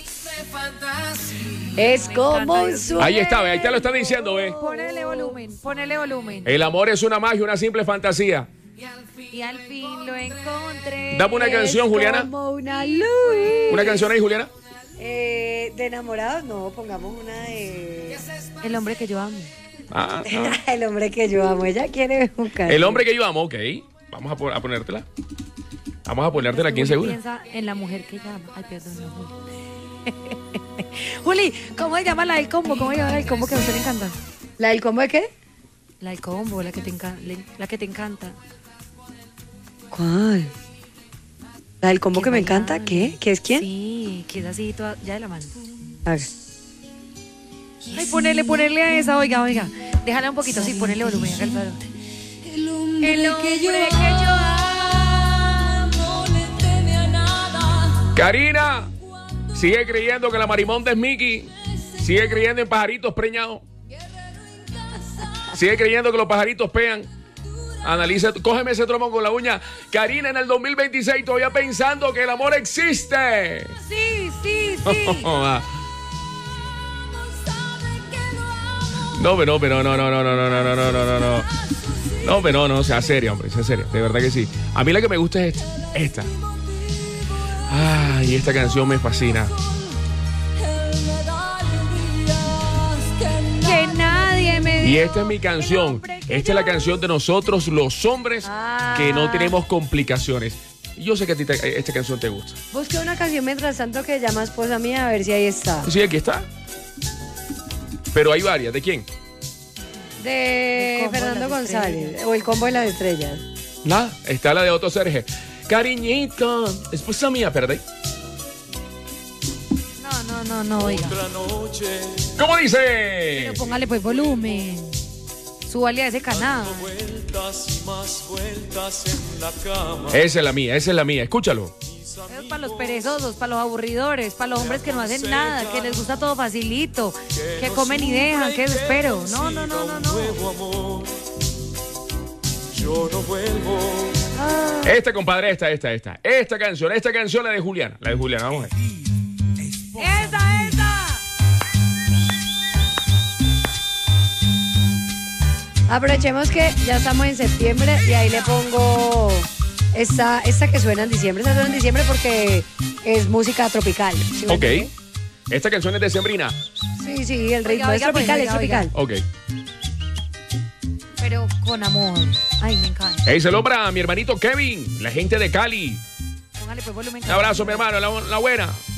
Speaker 3: Es como un sueño.
Speaker 1: Ahí está, ve, ahí te lo están diciendo, ve.
Speaker 2: Ponele volumen, ponele volumen.
Speaker 1: El amor es una magia, una simple fantasía.
Speaker 2: Y al fin lo encontré.
Speaker 1: Dame una canción, Juliana.
Speaker 3: Como una luz.
Speaker 1: ¿Una canción ahí, Juliana?
Speaker 3: Eh, de enamorados, no, pongamos una de...
Speaker 2: El hombre que yo amo.
Speaker 1: Ah, ah.
Speaker 3: El hombre que yo amo. Ella quiere buscar.
Speaker 1: El hombre que yo amo, ok. Vamos a, po- a ponértela. Vamos a ponértela aquí en
Speaker 2: Juli
Speaker 1: seguro.
Speaker 2: piensa en la mujer que llama. Ay, perdón, no, Juli. Juli, ¿cómo se llama la del combo? ¿Cómo se llama la del combo que a usted le encanta?
Speaker 3: ¿La del combo de qué?
Speaker 2: La del combo, la que te, enca- le- la que te encanta.
Speaker 3: ¿Cuál? ¿La del combo que me encanta? ¿Qué? ¿Qué es quién?
Speaker 2: Sí, que es así, toda, ya de la mano.
Speaker 3: A ver.
Speaker 2: Ay, ponerle, ponerle a esa, oiga, oiga. Déjala un poquito, sí, ponerle volumen. Acá el paro. El hombre, que yo amo le teme a nada.
Speaker 1: Karina, sigue creyendo que la marimonda es Mickey. Sigue creyendo en pajaritos preñados. Sigue creyendo que los pajaritos pegan. Analiza, cógeme ese tromón con la uña. Karina, en el dos mil veintiséis todavía pensando que el amor existe.
Speaker 2: Sí, sí, sí.
Speaker 1: No, pero no, pero no, no, no, no, no, no, no, no, no, no. No, pero no, sea seria, hombre, sea seria. De verdad que sí. A mí la que me gusta es esta. Esta. Ay, esta canción me fascina.
Speaker 2: Que nadie me
Speaker 1: Y esta es mi canción. Esta es la canción de nosotros, los hombres, que no tenemos complicaciones. Y yo sé que a ti te- esta canción te gusta.
Speaker 3: Busqué una canción mientras tanto que llama Esposa Mía, a ver si ahí está.
Speaker 1: Sí, aquí está. Pero hay varias. ¿De quién?
Speaker 3: De
Speaker 2: El combo de
Speaker 3: Fernando
Speaker 2: las
Speaker 3: González.
Speaker 2: estrellas.
Speaker 3: O el combo de las estrellas.
Speaker 1: Nada, está la de Otto Serge. Cariñito, esposa mía, perdí.
Speaker 2: No, no, No, no, oiga.
Speaker 1: ¿Cómo dice?
Speaker 2: Pero póngale pues volumen. Súbale a ese canal.
Speaker 1: Esa es la mía, esa es la mía. Escúchalo.
Speaker 2: Es para los perezosos, para los aburridores, para los hombres que no hacen nada, que les gusta todo facilito, que comen y dejan, que espero. No, no, no, no, no.
Speaker 19: Yo no vuelvo.
Speaker 2: Ah.
Speaker 1: Esta, compadre, esta, esta, esta. Esta canción, esta canción, la de Juliana. La de Juliana, vamos a ver.
Speaker 2: ¡Esa, esa!
Speaker 3: Aprovechemos que ya estamos en septiembre y ahí le pongo esta, esta que suena en diciembre. Esta suena en diciembre porque es música tropical. ¿Sí me
Speaker 1: Ok.
Speaker 3: entiende?
Speaker 1: Esta canción es decembrina.
Speaker 3: Sí, sí, el ritmo
Speaker 2: Oiga,
Speaker 3: es
Speaker 2: oiga,
Speaker 3: tropical,
Speaker 2: pues,
Speaker 3: es
Speaker 2: oiga,
Speaker 3: tropical.
Speaker 1: Ok.
Speaker 2: Pero con amor. Ay, me encanta.
Speaker 1: Hey, se logra a mi hermanito Kevin, la gente de Cali.
Speaker 2: Póngale pues volumen.
Speaker 1: Un abrazo, mi hermano, la, la buena.